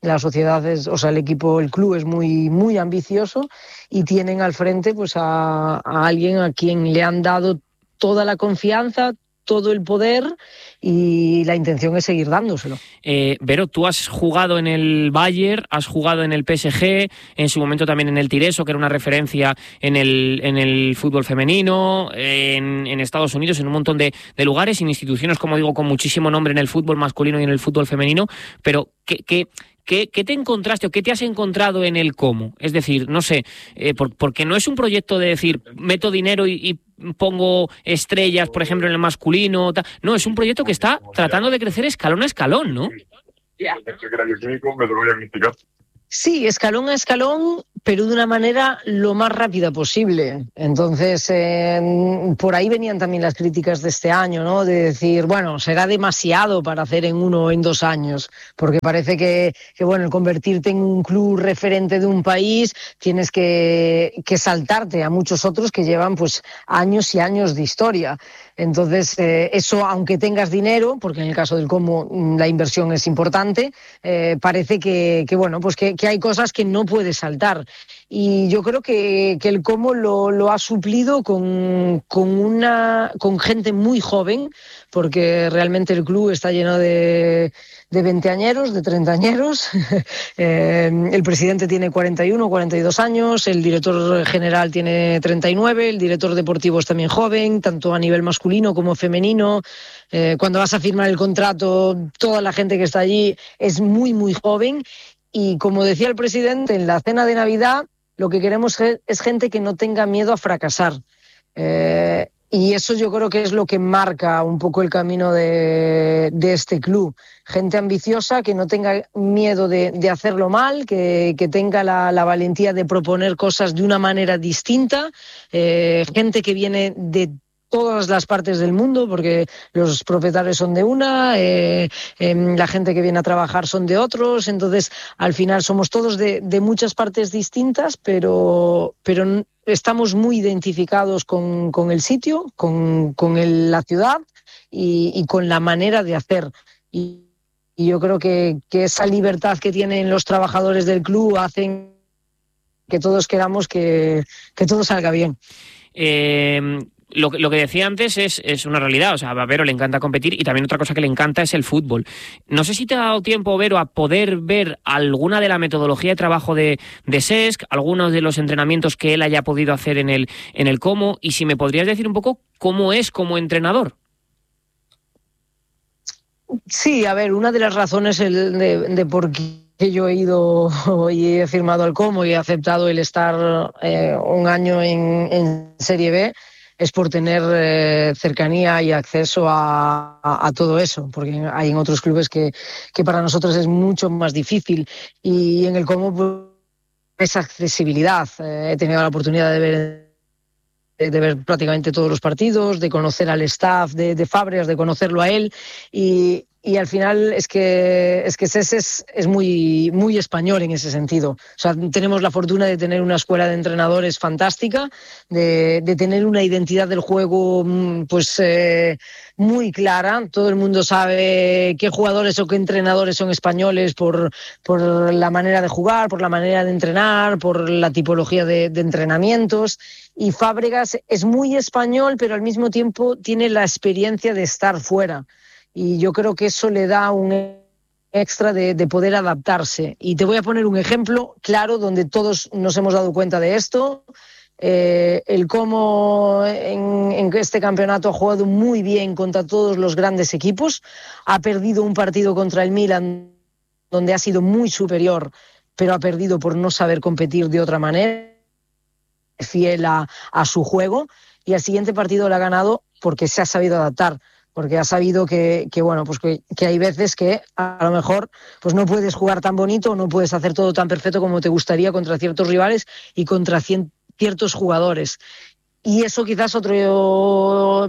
La sociedad es, o sea, el equipo, el club es muy, muy ambicioso y tienen al frente pues a, a alguien a quien le han dado toda la confianza, todo el poder, y la intención es seguir dándoselo. Eh, Vero, tú has jugado en el Bayern, has jugado en el P S G, en su momento también en el Tireso, que era una referencia en el, en el fútbol femenino, en, en Estados Unidos, en un montón de, de lugares, en instituciones, como digo, con muchísimo nombre en el fútbol masculino y en el fútbol femenino, pero ¿qué, qué, qué, qué te encontraste o qué te has encontrado en el cómo? Es decir, no sé, eh, por, porque no es un proyecto de decir, meto dinero y, y pongo estrellas, por ejemplo, en el masculino. Ta... No, es un proyecto que está tratando de crecer escalón a escalón, ¿no? Sí, escalón a escalón, pero de una manera lo más rápida posible. Entonces, eh, por ahí venían también las críticas de este año, ¿no? De decir, bueno, será demasiado para hacer en uno o en dos años, porque parece que, que bueno, el convertirte en un club referente de un país, tienes que, que saltarte a muchos otros que llevan pues años y años de historia. Entonces, eh, eso, aunque tengas dinero, porque en el caso del Como la inversión es importante, eh, parece que, que bueno, pues que, que hay cosas que no puedes saltar. Y yo creo que, que el Como lo, lo ha suplido con, con, una, con gente muy joven, porque realmente el club está lleno de, de veinteañeros, de treintañeros. eh, el presidente tiene cuarenta y uno, cuarenta y dos años, el director general tiene treinta y nueve, el director deportivo es también joven, tanto a nivel masculino como femenino. Eh, cuando vas a firmar el contrato, toda la gente que está allí es muy, muy joven. Y como decía el presidente, en la cena de Navidad lo que queremos es gente que no tenga miedo a fracasar. Eh, y eso yo creo que es lo que marca un poco el camino de, de este club. Gente ambiciosa, que no tenga miedo de, de hacerlo mal, que, que tenga la, la valentía de proponer cosas de una manera distinta. Eh, gente que viene de todas las partes del mundo, porque los propietarios son de una, eh, eh, la gente que viene a trabajar son de otros, entonces al final somos todos de, de muchas partes distintas, pero, pero estamos muy identificados con, con el sitio, con, con el, la ciudad y, y con la manera de hacer. Y, y yo creo que, que esa libertad que tienen los trabajadores del club hacen que todos queramos que, que todo salga bien. Eh... Lo, lo que decía antes es, es una realidad, o sea, a Vero le encanta competir y también otra cosa que le encanta es el fútbol. No sé si te ha dado tiempo, Vero, a poder ver alguna de la metodología de trabajo de, de Cesc, algunos de los entrenamientos que él haya podido hacer en el, en el Como, y si me podrías decir un poco cómo es como entrenador. Sí, a ver, una de las razones el de, de por qué yo he ido y he firmado el Como y he aceptado el estar eh, un año en, en Serie B es por tener eh, cercanía y acceso a, a, a todo eso, porque hay en otros clubes que, que para nosotros es mucho más difícil, y en el Como pues, esa accesibilidad. Eh, he tenido la oportunidad de ver de ver prácticamente todos los partidos, de conocer al staff de, de Fábregas, de conocerlo a él, y, y al final es que es que Cesc es, es muy, muy español en ese sentido. O sea, tenemos la fortuna de tener una escuela de entrenadores fantástica, de, de tener una identidad del juego pues eh, muy clara. Todo el mundo sabe qué jugadores o qué entrenadores son españoles por, por la manera de jugar, por la manera de entrenar, por la tipología de, de entrenamientos. Y Fábregas es muy español, pero al mismo tiempo tiene la experiencia de estar fuera. Y yo creo que eso le da un extra de, de poder adaptarse. Y te voy a poner un ejemplo claro donde todos nos hemos dado cuenta de esto. Eh, el Como en, en este campeonato ha jugado muy bien contra todos los grandes equipos. Ha perdido un partido contra el Milan donde ha sido muy superior, pero ha perdido por no saber competir de otra manera, fiel a, a su juego, y al siguiente partido lo ha ganado porque se ha sabido adaptar, porque ha sabido que, que bueno, pues que, que hay veces que a lo mejor pues no puedes jugar tan bonito, no puedes hacer todo tan perfecto como te gustaría contra ciertos rivales y contra cien, ciertos jugadores. Y eso quizás otro,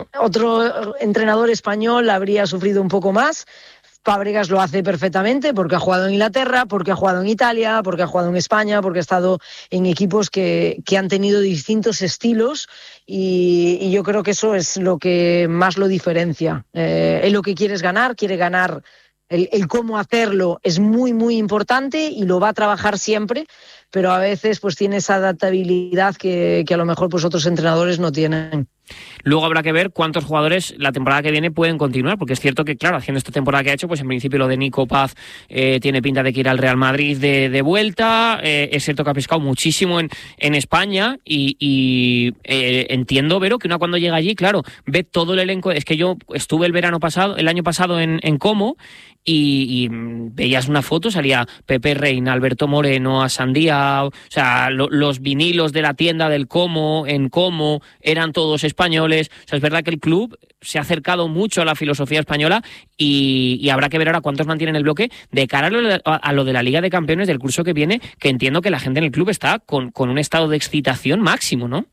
otro entrenador español habría sufrido un poco más. Fábregas lo hace perfectamente porque ha jugado en Inglaterra, porque ha jugado en Italia, porque ha jugado en España, porque ha estado en equipos que, que han tenido distintos estilos, y, y yo creo que eso es lo que más lo diferencia. Eh, él lo que quiere es ganar, quiere ganar El, el cómo hacerlo es muy, muy importante y lo va a trabajar siempre, pero a veces pues tiene esa adaptabilidad que, que a lo mejor pues otros entrenadores no tienen. Luego habrá que ver cuántos jugadores la temporada que viene pueden continuar, porque es cierto que, claro, haciendo esta temporada que ha hecho, pues en principio lo de Nico Paz eh, tiene pinta de que irá al Real Madrid de, de vuelta. Eh, es cierto que ha pescado muchísimo en, en España y, y eh, entiendo, Vero, que una cuando llega allí, claro, ve todo el elenco. Es que yo estuve el verano pasado, el año pasado en, en Como y, y veías una foto, salía Pepe Reina, Alberto Moreno, Asandía, o sea, lo, los vinilos de la tienda del Como, en Como, eran todos españoles. O sea, es verdad que el club se ha acercado mucho a la filosofía española y, y habrá que ver ahora cuántos mantienen el bloque de cara a lo, de, a lo de la Liga de Campeones del curso que viene, que entiendo que la gente en el club está con, con un estado de excitación máximo, ¿no?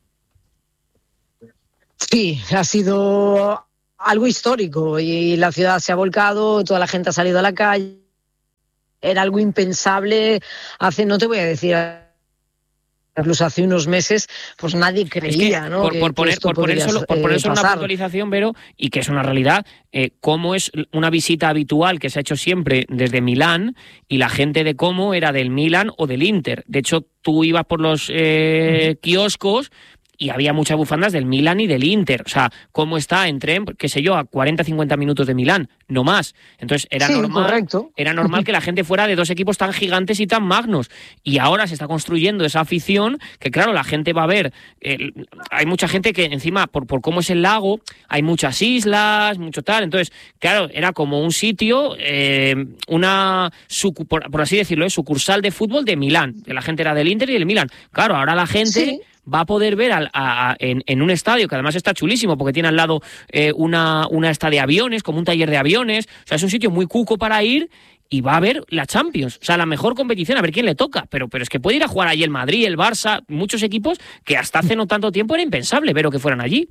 Sí, ha sido algo histórico y la ciudad se ha volcado, toda la gente ha salido a la calle. Era algo impensable hace, no te voy a decir, incluso hace unos meses, pues nadie creía, es que, ¿no? Por, que, por poner, que esto por poner podría, solo, por poner solo eh, una puntualización, Vero, y que es una realidad, eh, Como es una visita habitual que se ha hecho siempre desde Milán, y la gente de Como era del Milán o del Inter. De hecho, tú ibas por los eh, uh-huh. kioscos y había muchas bufandas del Milán y del Inter. O sea, Como está en tren, qué sé yo, a cuarenta a cincuenta minutos de Milán, no más. Entonces era, sí, normal, correcto. era normal que la gente fuera de dos equipos tan gigantes y tan magnos. Y ahora se está construyendo esa afición que, claro, la gente va a ver. Eh, hay mucha gente que encima, por, por cómo es el lago, hay muchas islas, mucho tal. Entonces, claro, era como un sitio, eh, una, sucu, por, por así decirlo, ¿eh? sucursal de fútbol de Milán. Que la gente era del Inter y del Milán. Claro, ahora la gente... Sí. va a poder ver al, a, a, en, en un estadio que además está chulísimo porque tiene al lado eh, una, una esta de aviones, como un taller de aviones. O sea, es un sitio muy cuco para ir y va a ver la Champions. O sea, la mejor competición, a ver quién le toca. Pero, pero es que puede ir a jugar allí el Madrid, el Barça, muchos equipos que hasta hace no tanto tiempo era impensable ver que fueran allí.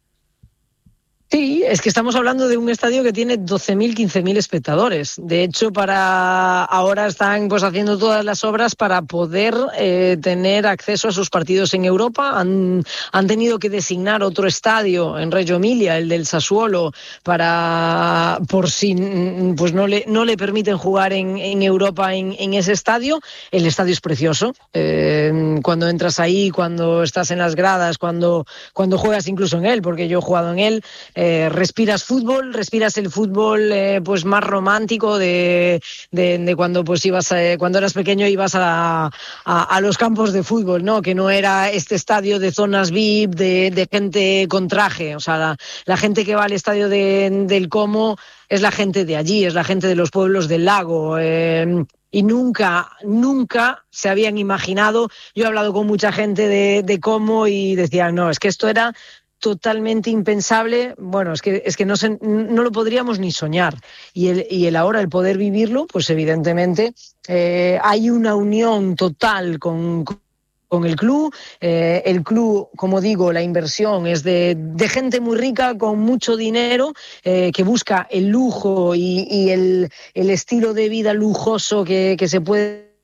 Sí, es que estamos hablando de un estadio que tiene doce mil, quince mil espectadores. De hecho, para ahora están pues haciendo todas las obras para poder eh, tener acceso a sus partidos en Europa. Han, han tenido que designar otro estadio en Reggio Emilia, el del Sassuolo, para por si pues no le no le permiten jugar en, en Europa en, en ese estadio. El estadio es precioso. Eh, cuando entras ahí, cuando estás en las gradas, cuando cuando juegas incluso en él, porque yo he jugado en él. Eh, respiras fútbol, respiras el fútbol eh, pues más romántico de, de, de cuando pues ibas eh, cuando eras pequeño ibas a, a, a los campos de fútbol, ¿no? Que no era este estadio de zonas V I P, de, de gente con traje. O sea, la, la gente que va al estadio de, del Como es la gente de allí, es la gente de los pueblos del lago. Eh, y nunca, nunca se habían imaginado. Yo he hablado con mucha gente de, de Como y decían, no, es que esto era totalmente impensable. Bueno, es que es que no se, no lo podríamos ni soñar. Y el y el ahora el poder vivirlo, pues evidentemente eh, hay una unión total con, con el club. Eh, el club, como digo, la inversión es de, de gente muy rica con mucho dinero eh, que busca el lujo y, y el, el estilo de vida lujoso que, que se puede,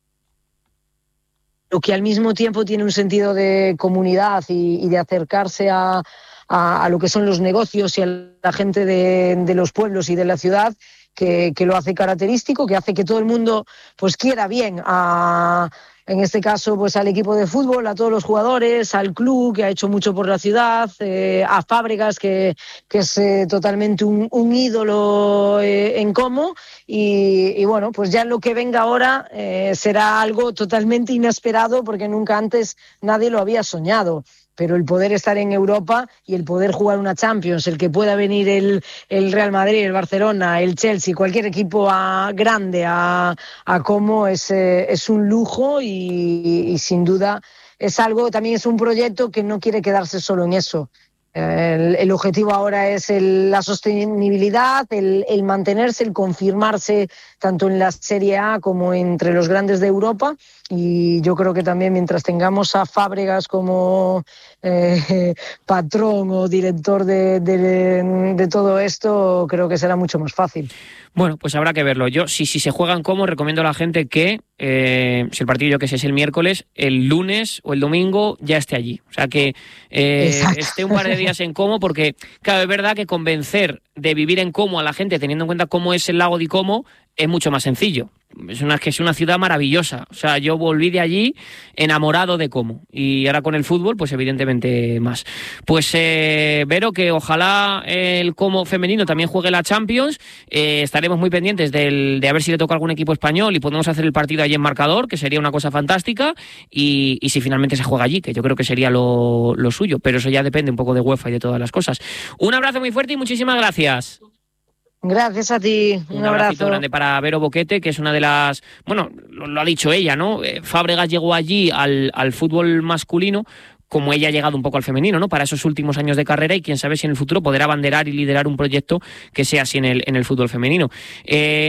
lo que al mismo tiempo tiene un sentido de comunidad y, y de acercarse a, a, a lo que son los negocios y a la gente de, de los pueblos y de la ciudad, que, que lo hace característico, que hace que todo el mundo pues quiera bien a, en este caso, pues al equipo de fútbol, a todos los jugadores, al club, que ha hecho mucho por la ciudad, eh, a Fábregas, que, que es eh, totalmente un, un ídolo eh, en Como, y, y bueno, pues ya lo que venga ahora eh, será algo totalmente inesperado, porque nunca antes nadie lo había soñado. Pero el poder estar en Europa y el poder jugar una Champions, el que pueda venir el, el Real Madrid, el Barcelona, el Chelsea, cualquier equipo a, grande a, a Como es, eh, es un lujo y, y sin duda es algo, también es un proyecto que no quiere quedarse solo en eso. El, el objetivo ahora es el, la sostenibilidad, el, el mantenerse, el confirmarse tanto en la Serie A como entre los grandes de Europa, y yo creo que también mientras tengamos a Fábregas como eh, patrón o director de, de, de todo esto, creo que será mucho más fácil. Bueno, pues habrá que verlo. Yo, si, si se juegan como, recomiendo a la gente que, eh, si el partido yo que sé es el miércoles, el lunes o el domingo ya esté allí. O sea, que eh, esté un par de días en Como, porque, claro, es verdad que convencer de vivir en Como a la gente, teniendo en cuenta cómo es el lago de Como, es mucho más sencillo. Es una, que es una ciudad maravillosa. O sea, yo volví de allí enamorado de Como. Y ahora con el fútbol, pues evidentemente más. Pues, eh, Vero, que ojalá el Como femenino también juegue la Champions. Eh, estaremos muy pendientes del, de a ver si le toca algún equipo español y podemos hacer el partido allí en marcador, que sería una cosa fantástica. Y, y si finalmente se juega allí, que yo creo que sería lo, lo suyo. Pero eso ya depende un poco de UEFA y de todas las cosas. Un abrazo muy fuerte y muchísimas gracias. Gracias a ti, un, un abrazo. abrazo grande para Vero Boquete, que es una de las... Bueno, lo, lo ha dicho ella, ¿no? Eh, Fábregas llegó allí al, al fútbol masculino como ella ha llegado un poco al femenino, ¿no? Para esos últimos años de carrera, y quién sabe si en el futuro podrá abanderar y liderar un proyecto que sea así en el, en el fútbol femenino. Eh,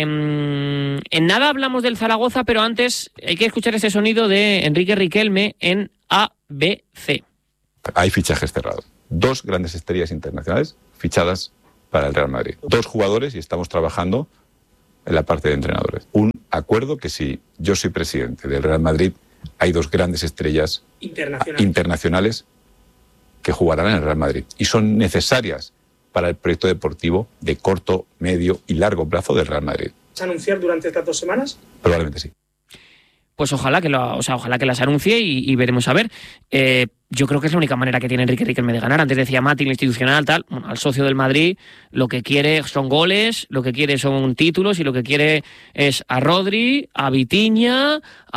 en nada hablamos del Zaragoza, pero antes hay que escuchar ese sonido de Enrique Riquelme en A B C. Hay fichajes cerrados. Dos grandes estrellas internacionales fichadas para el Real Madrid. Dos jugadores y estamos trabajando en la parte de entrenadores. Un acuerdo que si yo soy presidente del Real Madrid, hay dos grandes estrellas internacionales, internacionales que jugarán en el Real Madrid y son necesarias para el proyecto deportivo de corto, medio y largo plazo del Real Madrid. ¿Vas a anunciar durante estas dos semanas? Probablemente sí. Pues ojalá que lo, o sea, ojalá que las anuncie y, y veremos a ver. Eh, yo creo que es la única manera que tiene Enrique Riquelme de ganar. Antes decía Mati, el institucional, tal. Bueno, al socio del Madrid lo que quiere son goles, lo que quiere son títulos y lo que quiere es a Rodri, a Vitinha,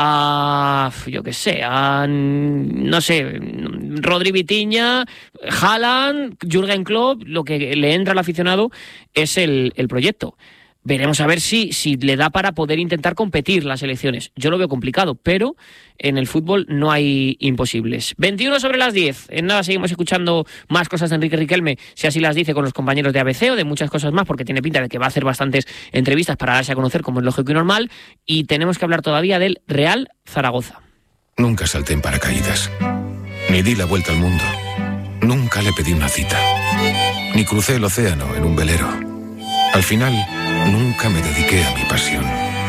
a, yo qué sé, a, no sé, Rodri, Vitinha, Haaland, Jürgen Klopp. Lo que le entra al aficionado es el, el proyecto. Veremos a ver si, si le da para poder intentar competir las elecciones. Yo lo veo complicado, pero en el fútbol no hay imposibles. veintiuno sobre las diez. En nada seguimos escuchando más cosas de Enrique Riquelme, si así las dice, con los compañeros de A B C o de muchas cosas más, porque tiene pinta de que va a hacer bastantes entrevistas para darse a conocer, como es lógico y normal. Y tenemos que hablar todavía del Real Zaragoza. Nunca salté en paracaídas, ni di la vuelta al mundo. Nunca le pedí una cita, ni crucé el océano en un velero. Al final, nunca me dediqué a mi pasión.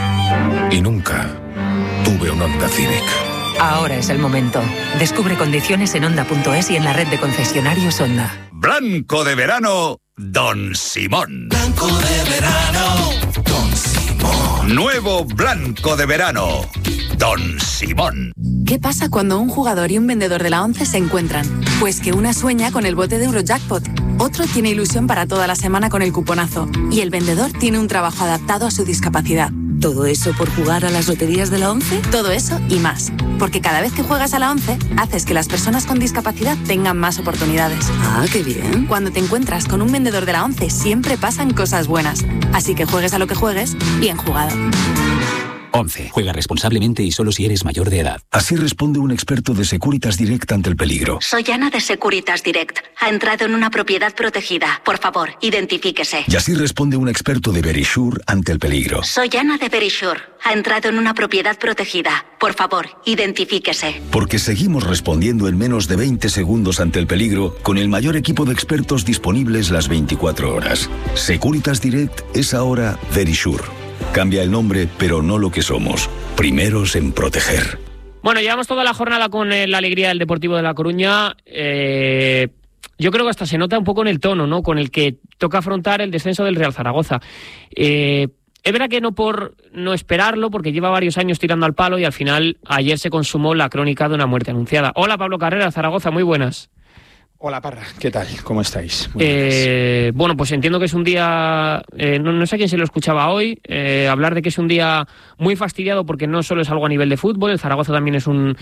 Y nunca tuve un Honda Civic. Ahora es el momento. Descubre condiciones en Honda punto es y en la red de concesionarios Honda. Blanco de verano, Don Simón. Blanco de verano, Don Simón. Nuevo Blanco de verano, Don Simón. ¿Qué pasa cuando un jugador y un vendedor de la ONCE se encuentran? Pues que una sueña con el bote de Eurojackpot, otro tiene ilusión para toda la semana con el cuponazo y el vendedor tiene un trabajo adaptado a su discapacidad. ¿Todo eso por jugar a las loterías de la ONCE? Todo eso y más. Porque cada vez que juegas a la ONCE, haces que las personas con discapacidad tengan más oportunidades. Ah, qué bien. Cuando te encuentras con un vendedor de la ONCE, siempre pasan cosas buenas. Así que juegues a lo que juegues, bien jugado. once. Juega responsablemente y solo si eres mayor de edad. Así responde un experto de Securitas Direct ante el peligro. Soy Ana de Securitas Direct. Ha entrado en una propiedad protegida. Por favor, identifíquese. Y así responde un experto de Verisure ante el peligro. Soy Ana de Verisure. Ha entrado en una propiedad protegida. Por favor, identifíquese. Porque seguimos respondiendo en menos de veinte segundos ante el peligro con el mayor equipo de expertos disponibles las veinticuatro horas. Securitas Direct es ahora Verisure. Cambia el nombre, pero no lo que somos. Primeros en proteger. Bueno, llevamos toda la jornada con eh, la alegría del Deportivo de La Coruña. Eh, yo creo que hasta se nota un poco en el tono, ¿no?, con el que toca afrontar el descenso del Real Zaragoza. Eh, es verdad que no por no esperarlo, porque lleva varios años tirando al palo y al final ayer se consumó la crónica de una muerte anunciada. Hola, Pablo Carrera, Zaragoza, muy buenas. Hola, Parra, ¿qué tal? ¿Cómo estáis? Eh, bueno, pues entiendo que es un día, eh, no, no sé a quién se lo escuchaba hoy, eh, hablar de que es un día muy fastidiado porque no solo es algo a nivel de fútbol, el Zaragoza también es un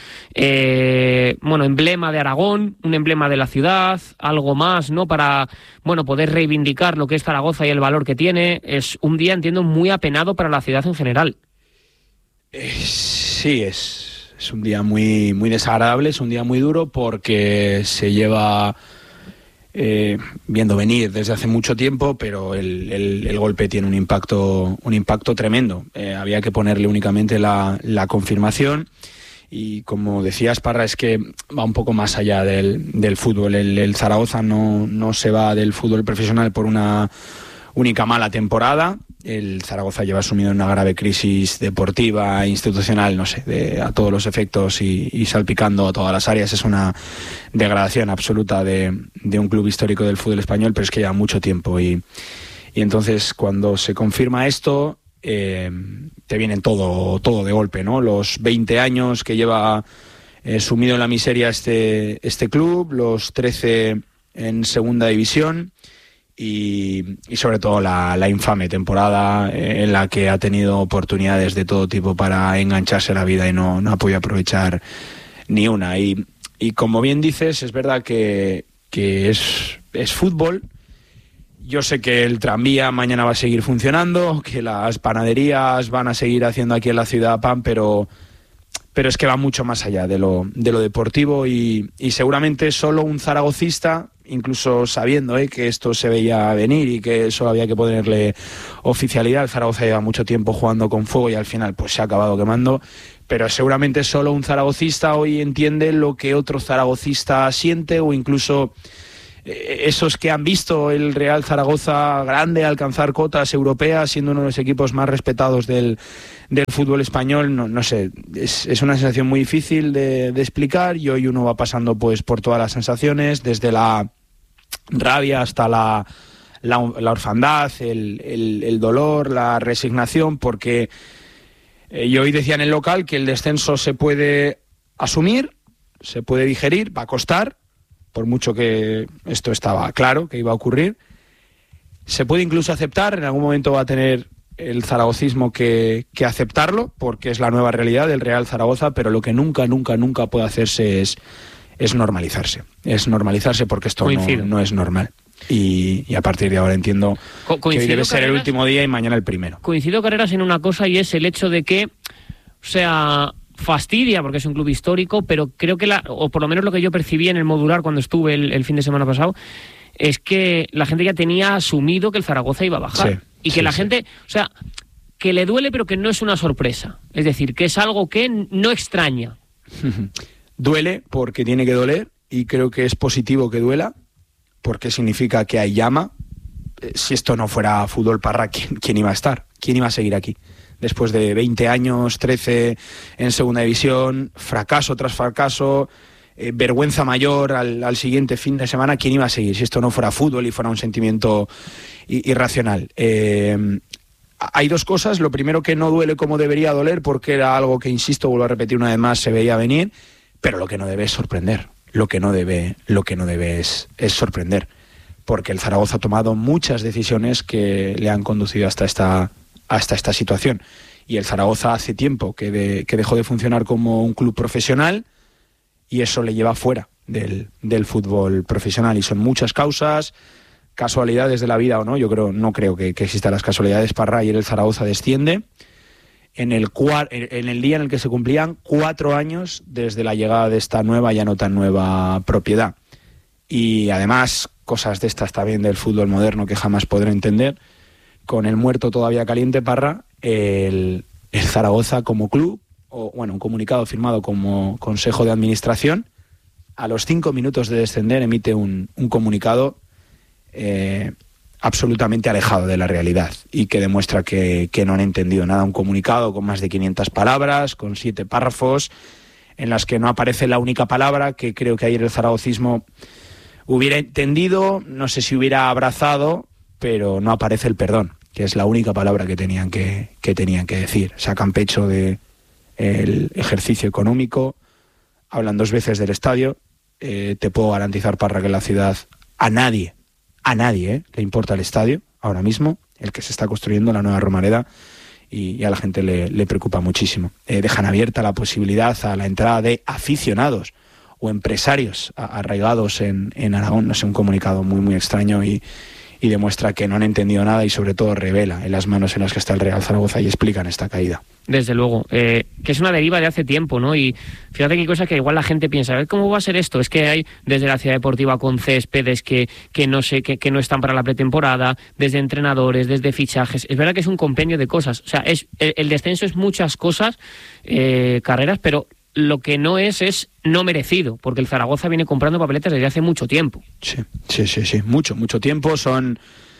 eh, bueno, emblema de Aragón, un emblema de la ciudad, algo más, ¿no?, para bueno, poder reivindicar lo que es Zaragoza y el valor que tiene. Es un día, entiendo, muy apenado para la ciudad en general. Eh, sí, es... Es un día muy, muy desagradable, es un día muy duro porque se lleva eh, viendo venir desde hace mucho tiempo, pero el, el, el golpe tiene un impacto, un impacto tremendo. Eh, había que ponerle únicamente la, la confirmación y, como decías, Parra, es que va un poco más allá del, del fútbol. El, el Zaragoza no, no se va del fútbol profesional por una única mala temporada. El Zaragoza lleva sumido en una grave crisis deportiva, institucional, no sé, de, a todos los efectos y, y salpicando a todas las áreas. Es una degradación absoluta de, de un club histórico del fútbol español, pero es que lleva mucho tiempo. Y, y entonces cuando se confirma esto, eh, te vienen todo, todo de golpe, ¿no? Los veinte años que lleva eh, sumido en la miseria este, este club, los trece en segunda división. Y, y sobre todo la, la infame temporada en la que ha tenido oportunidades de todo tipo para engancharse a la vida y no, no ha podido aprovechar ni una. Y, y como bien dices, es verdad que, que es, es fútbol. Yo sé que el tranvía mañana va a seguir funcionando, que las panaderías van a seguir haciendo aquí en la ciudad pan, pero, pero es que va mucho más allá de lo, de lo deportivo y, y seguramente solo un zaragocista, incluso sabiendo eh, que esto se veía venir y que solo había que ponerle oficialidad. El Zaragoza lleva mucho tiempo jugando con fuego y al final pues se ha acabado quemando, pero seguramente solo un zaragocista hoy entiende lo que otro zaragocista siente, o incluso eh, esos que han visto el Real Zaragoza grande alcanzar cotas europeas, siendo uno de los equipos más respetados del, del fútbol español. No, no sé, es, es una sensación muy difícil de, de explicar, y hoy uno va pasando pues por todas las sensaciones, desde la rabia hasta la, la, la orfandad, el, el, el dolor, la resignación, porque eh, yo hoy decía en el local que el descenso se puede asumir, se puede digerir, va a costar, por mucho que esto estaba claro que iba a ocurrir. Se puede incluso aceptar, en algún momento va a tener el zaragocismo que, que aceptarlo, porque es la nueva realidad del Real Zaragoza, pero lo que nunca, nunca, nunca puede hacerse es, es normalizarse. Es normalizarse porque esto no, no es normal. Y, y a partir de ahora entiendo Co- que hoy debe ser Carreras, el último día y mañana el primero. Coincido, Carreras, en una cosa, y es el hecho de que, o sea, fastidia porque es un club histórico, pero creo que, la, o por lo menos lo que yo percibí en el modular cuando estuve el, el fin de semana pasado, es que la gente ya tenía asumido que el Zaragoza iba a bajar. Sí, y que sí, la sí. gente, o sea, que le duele, pero que no es una sorpresa. Es decir, que es algo que no extraña. Duele porque tiene que doler, y creo que es positivo que duela, porque significa que hay llama. Si esto no fuera fútbol, Parra, ¿quién, quién iba a estar? ¿Quién iba a seguir aquí? Después de veinte años, trece en segunda división, fracaso tras fracaso, eh, vergüenza mayor al, al siguiente fin de semana, ¿quién iba a seguir si esto no fuera fútbol y fuera un sentimiento irracional? Eh, hay dos cosas. Lo primero, que no duele como debería doler, porque era algo que, insisto, vuelvo a repetir una vez más, se veía venir, pero lo que no debe es sorprender. Lo que no debe, lo que no debe es, es sorprender, porque el Zaragoza ha tomado muchas decisiones que le han conducido hasta esta hasta esta situación, y el Zaragoza hace tiempo que, de, que dejó de funcionar como un club profesional, y eso le lleva fuera del, del fútbol profesional, y son muchas causas, casualidades de la vida o no. Yo creo, no creo que, que existan las casualidades. Parra, y el Zaragoza desciende en el, cuar, en el día en el que se cumplían cuatro años desde la llegada de esta nueva, ya no tan nueva, propiedad, y además cosas de estas también del fútbol moderno que jamás podré entender. Con el muerto todavía caliente, Parra, el, el Zaragoza como club, o bueno, un comunicado firmado como Consejo de Administración, a los cinco minutos de descender emite un, un comunicado eh, absolutamente alejado de la realidad, y que demuestra que, que no han entendido nada. Un comunicado con más de quinientas palabras, con siete párrafos, en las que no aparece la única palabra que creo que ayer el zaragocismo hubiera entendido, no sé si hubiera abrazado, pero no aparece el perdón, que es la única palabra que tenían que, que tenían que decir. Sacan pecho de el ejercicio económico, hablan dos veces del estadio. Eh, te puedo garantizar, Parra, que en la ciudad a nadie, a nadie eh, le importa el estadio ahora mismo, el que se está construyendo, la nueva Romareda, y, y a la gente le, le preocupa muchísimo. Eh, dejan abierta la posibilidad a la entrada de aficionados o empresarios arraigados en, en Aragón. No sé, un comunicado muy, muy extraño, y y demuestra que no han entendido nada, y sobre todo revela en las manos en las que está el Real Zaragoza, y explican esta caída. Desde luego, eh, que es una deriva de hace tiempo, ¿no? Y fíjate que hay cosas que igual la gente piensa, a ver cómo va a ser esto. Es que hay desde la ciudad deportiva con céspedes que, que no sé, que, que no están para la pretemporada, desde entrenadores, desde fichajes. Es verdad que es un compendio de cosas. O sea, es el, el descenso es muchas cosas, eh, Carreras, pero lo que no es es no merecido, porque el Zaragoza viene comprando papeletas desde hace mucho tiempo. Sí, sí, sí, sí, mucho, mucho tiempo. Son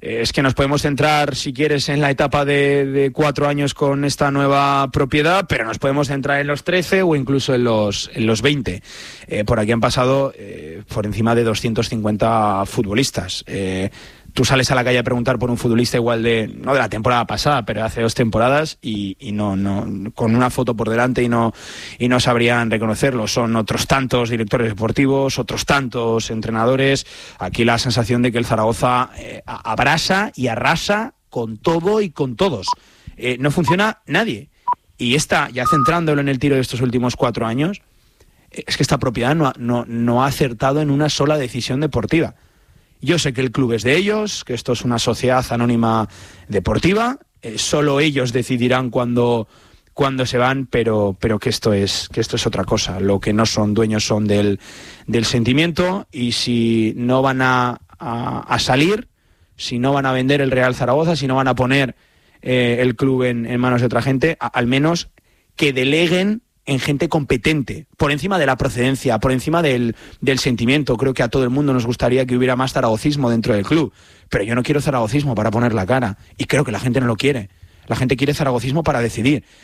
es que nos podemos centrar, si quieres, en la etapa de, de cuatro años con esta nueva propiedad, pero nos podemos centrar en los trece o incluso en los, en los veinte. Eh, por aquí han pasado eh, por encima de doscientos cincuenta futbolistas. Eh, Tú sales a la calle a preguntar por un futbolista igual de, no de la temporada pasada, pero de hace dos temporadas y, y no, no, con una foto por delante y no, y no sabrían reconocerlo. Son otros tantos directores deportivos, otros tantos entrenadores. Aquí la sensación de que el Zaragoza eh, abrasa y arrasa con todo y con todos. Eh, no funciona nadie. Y esta, ya centrándolo en el tiro de estos últimos cuatro años, es que esta propiedad no, no, no ha acertado en una sola decisión deportiva. Yo sé que el club es de ellos, que esto es una sociedad anónima deportiva, eh, solo ellos decidirán cuándo, cuándo se van, pero, pero que esto es, que esto es otra cosa. Lo que no son dueños son del, del sentimiento, y si no van a, a, a salir, si no van a vender el Real Zaragoza, si no van a poner eh, el club en, en manos de otra gente, a, al menos que deleguen en gente competente, por encima de la procedencia, por encima del, del sentimiento. Creo que a todo el mundo nos gustaría que hubiera más zaragocismo dentro del club, pero yo no quiero zaragocismo para poner la cara, y creo que la gente no lo quiere. La gente quiere zaragocismo para decidir.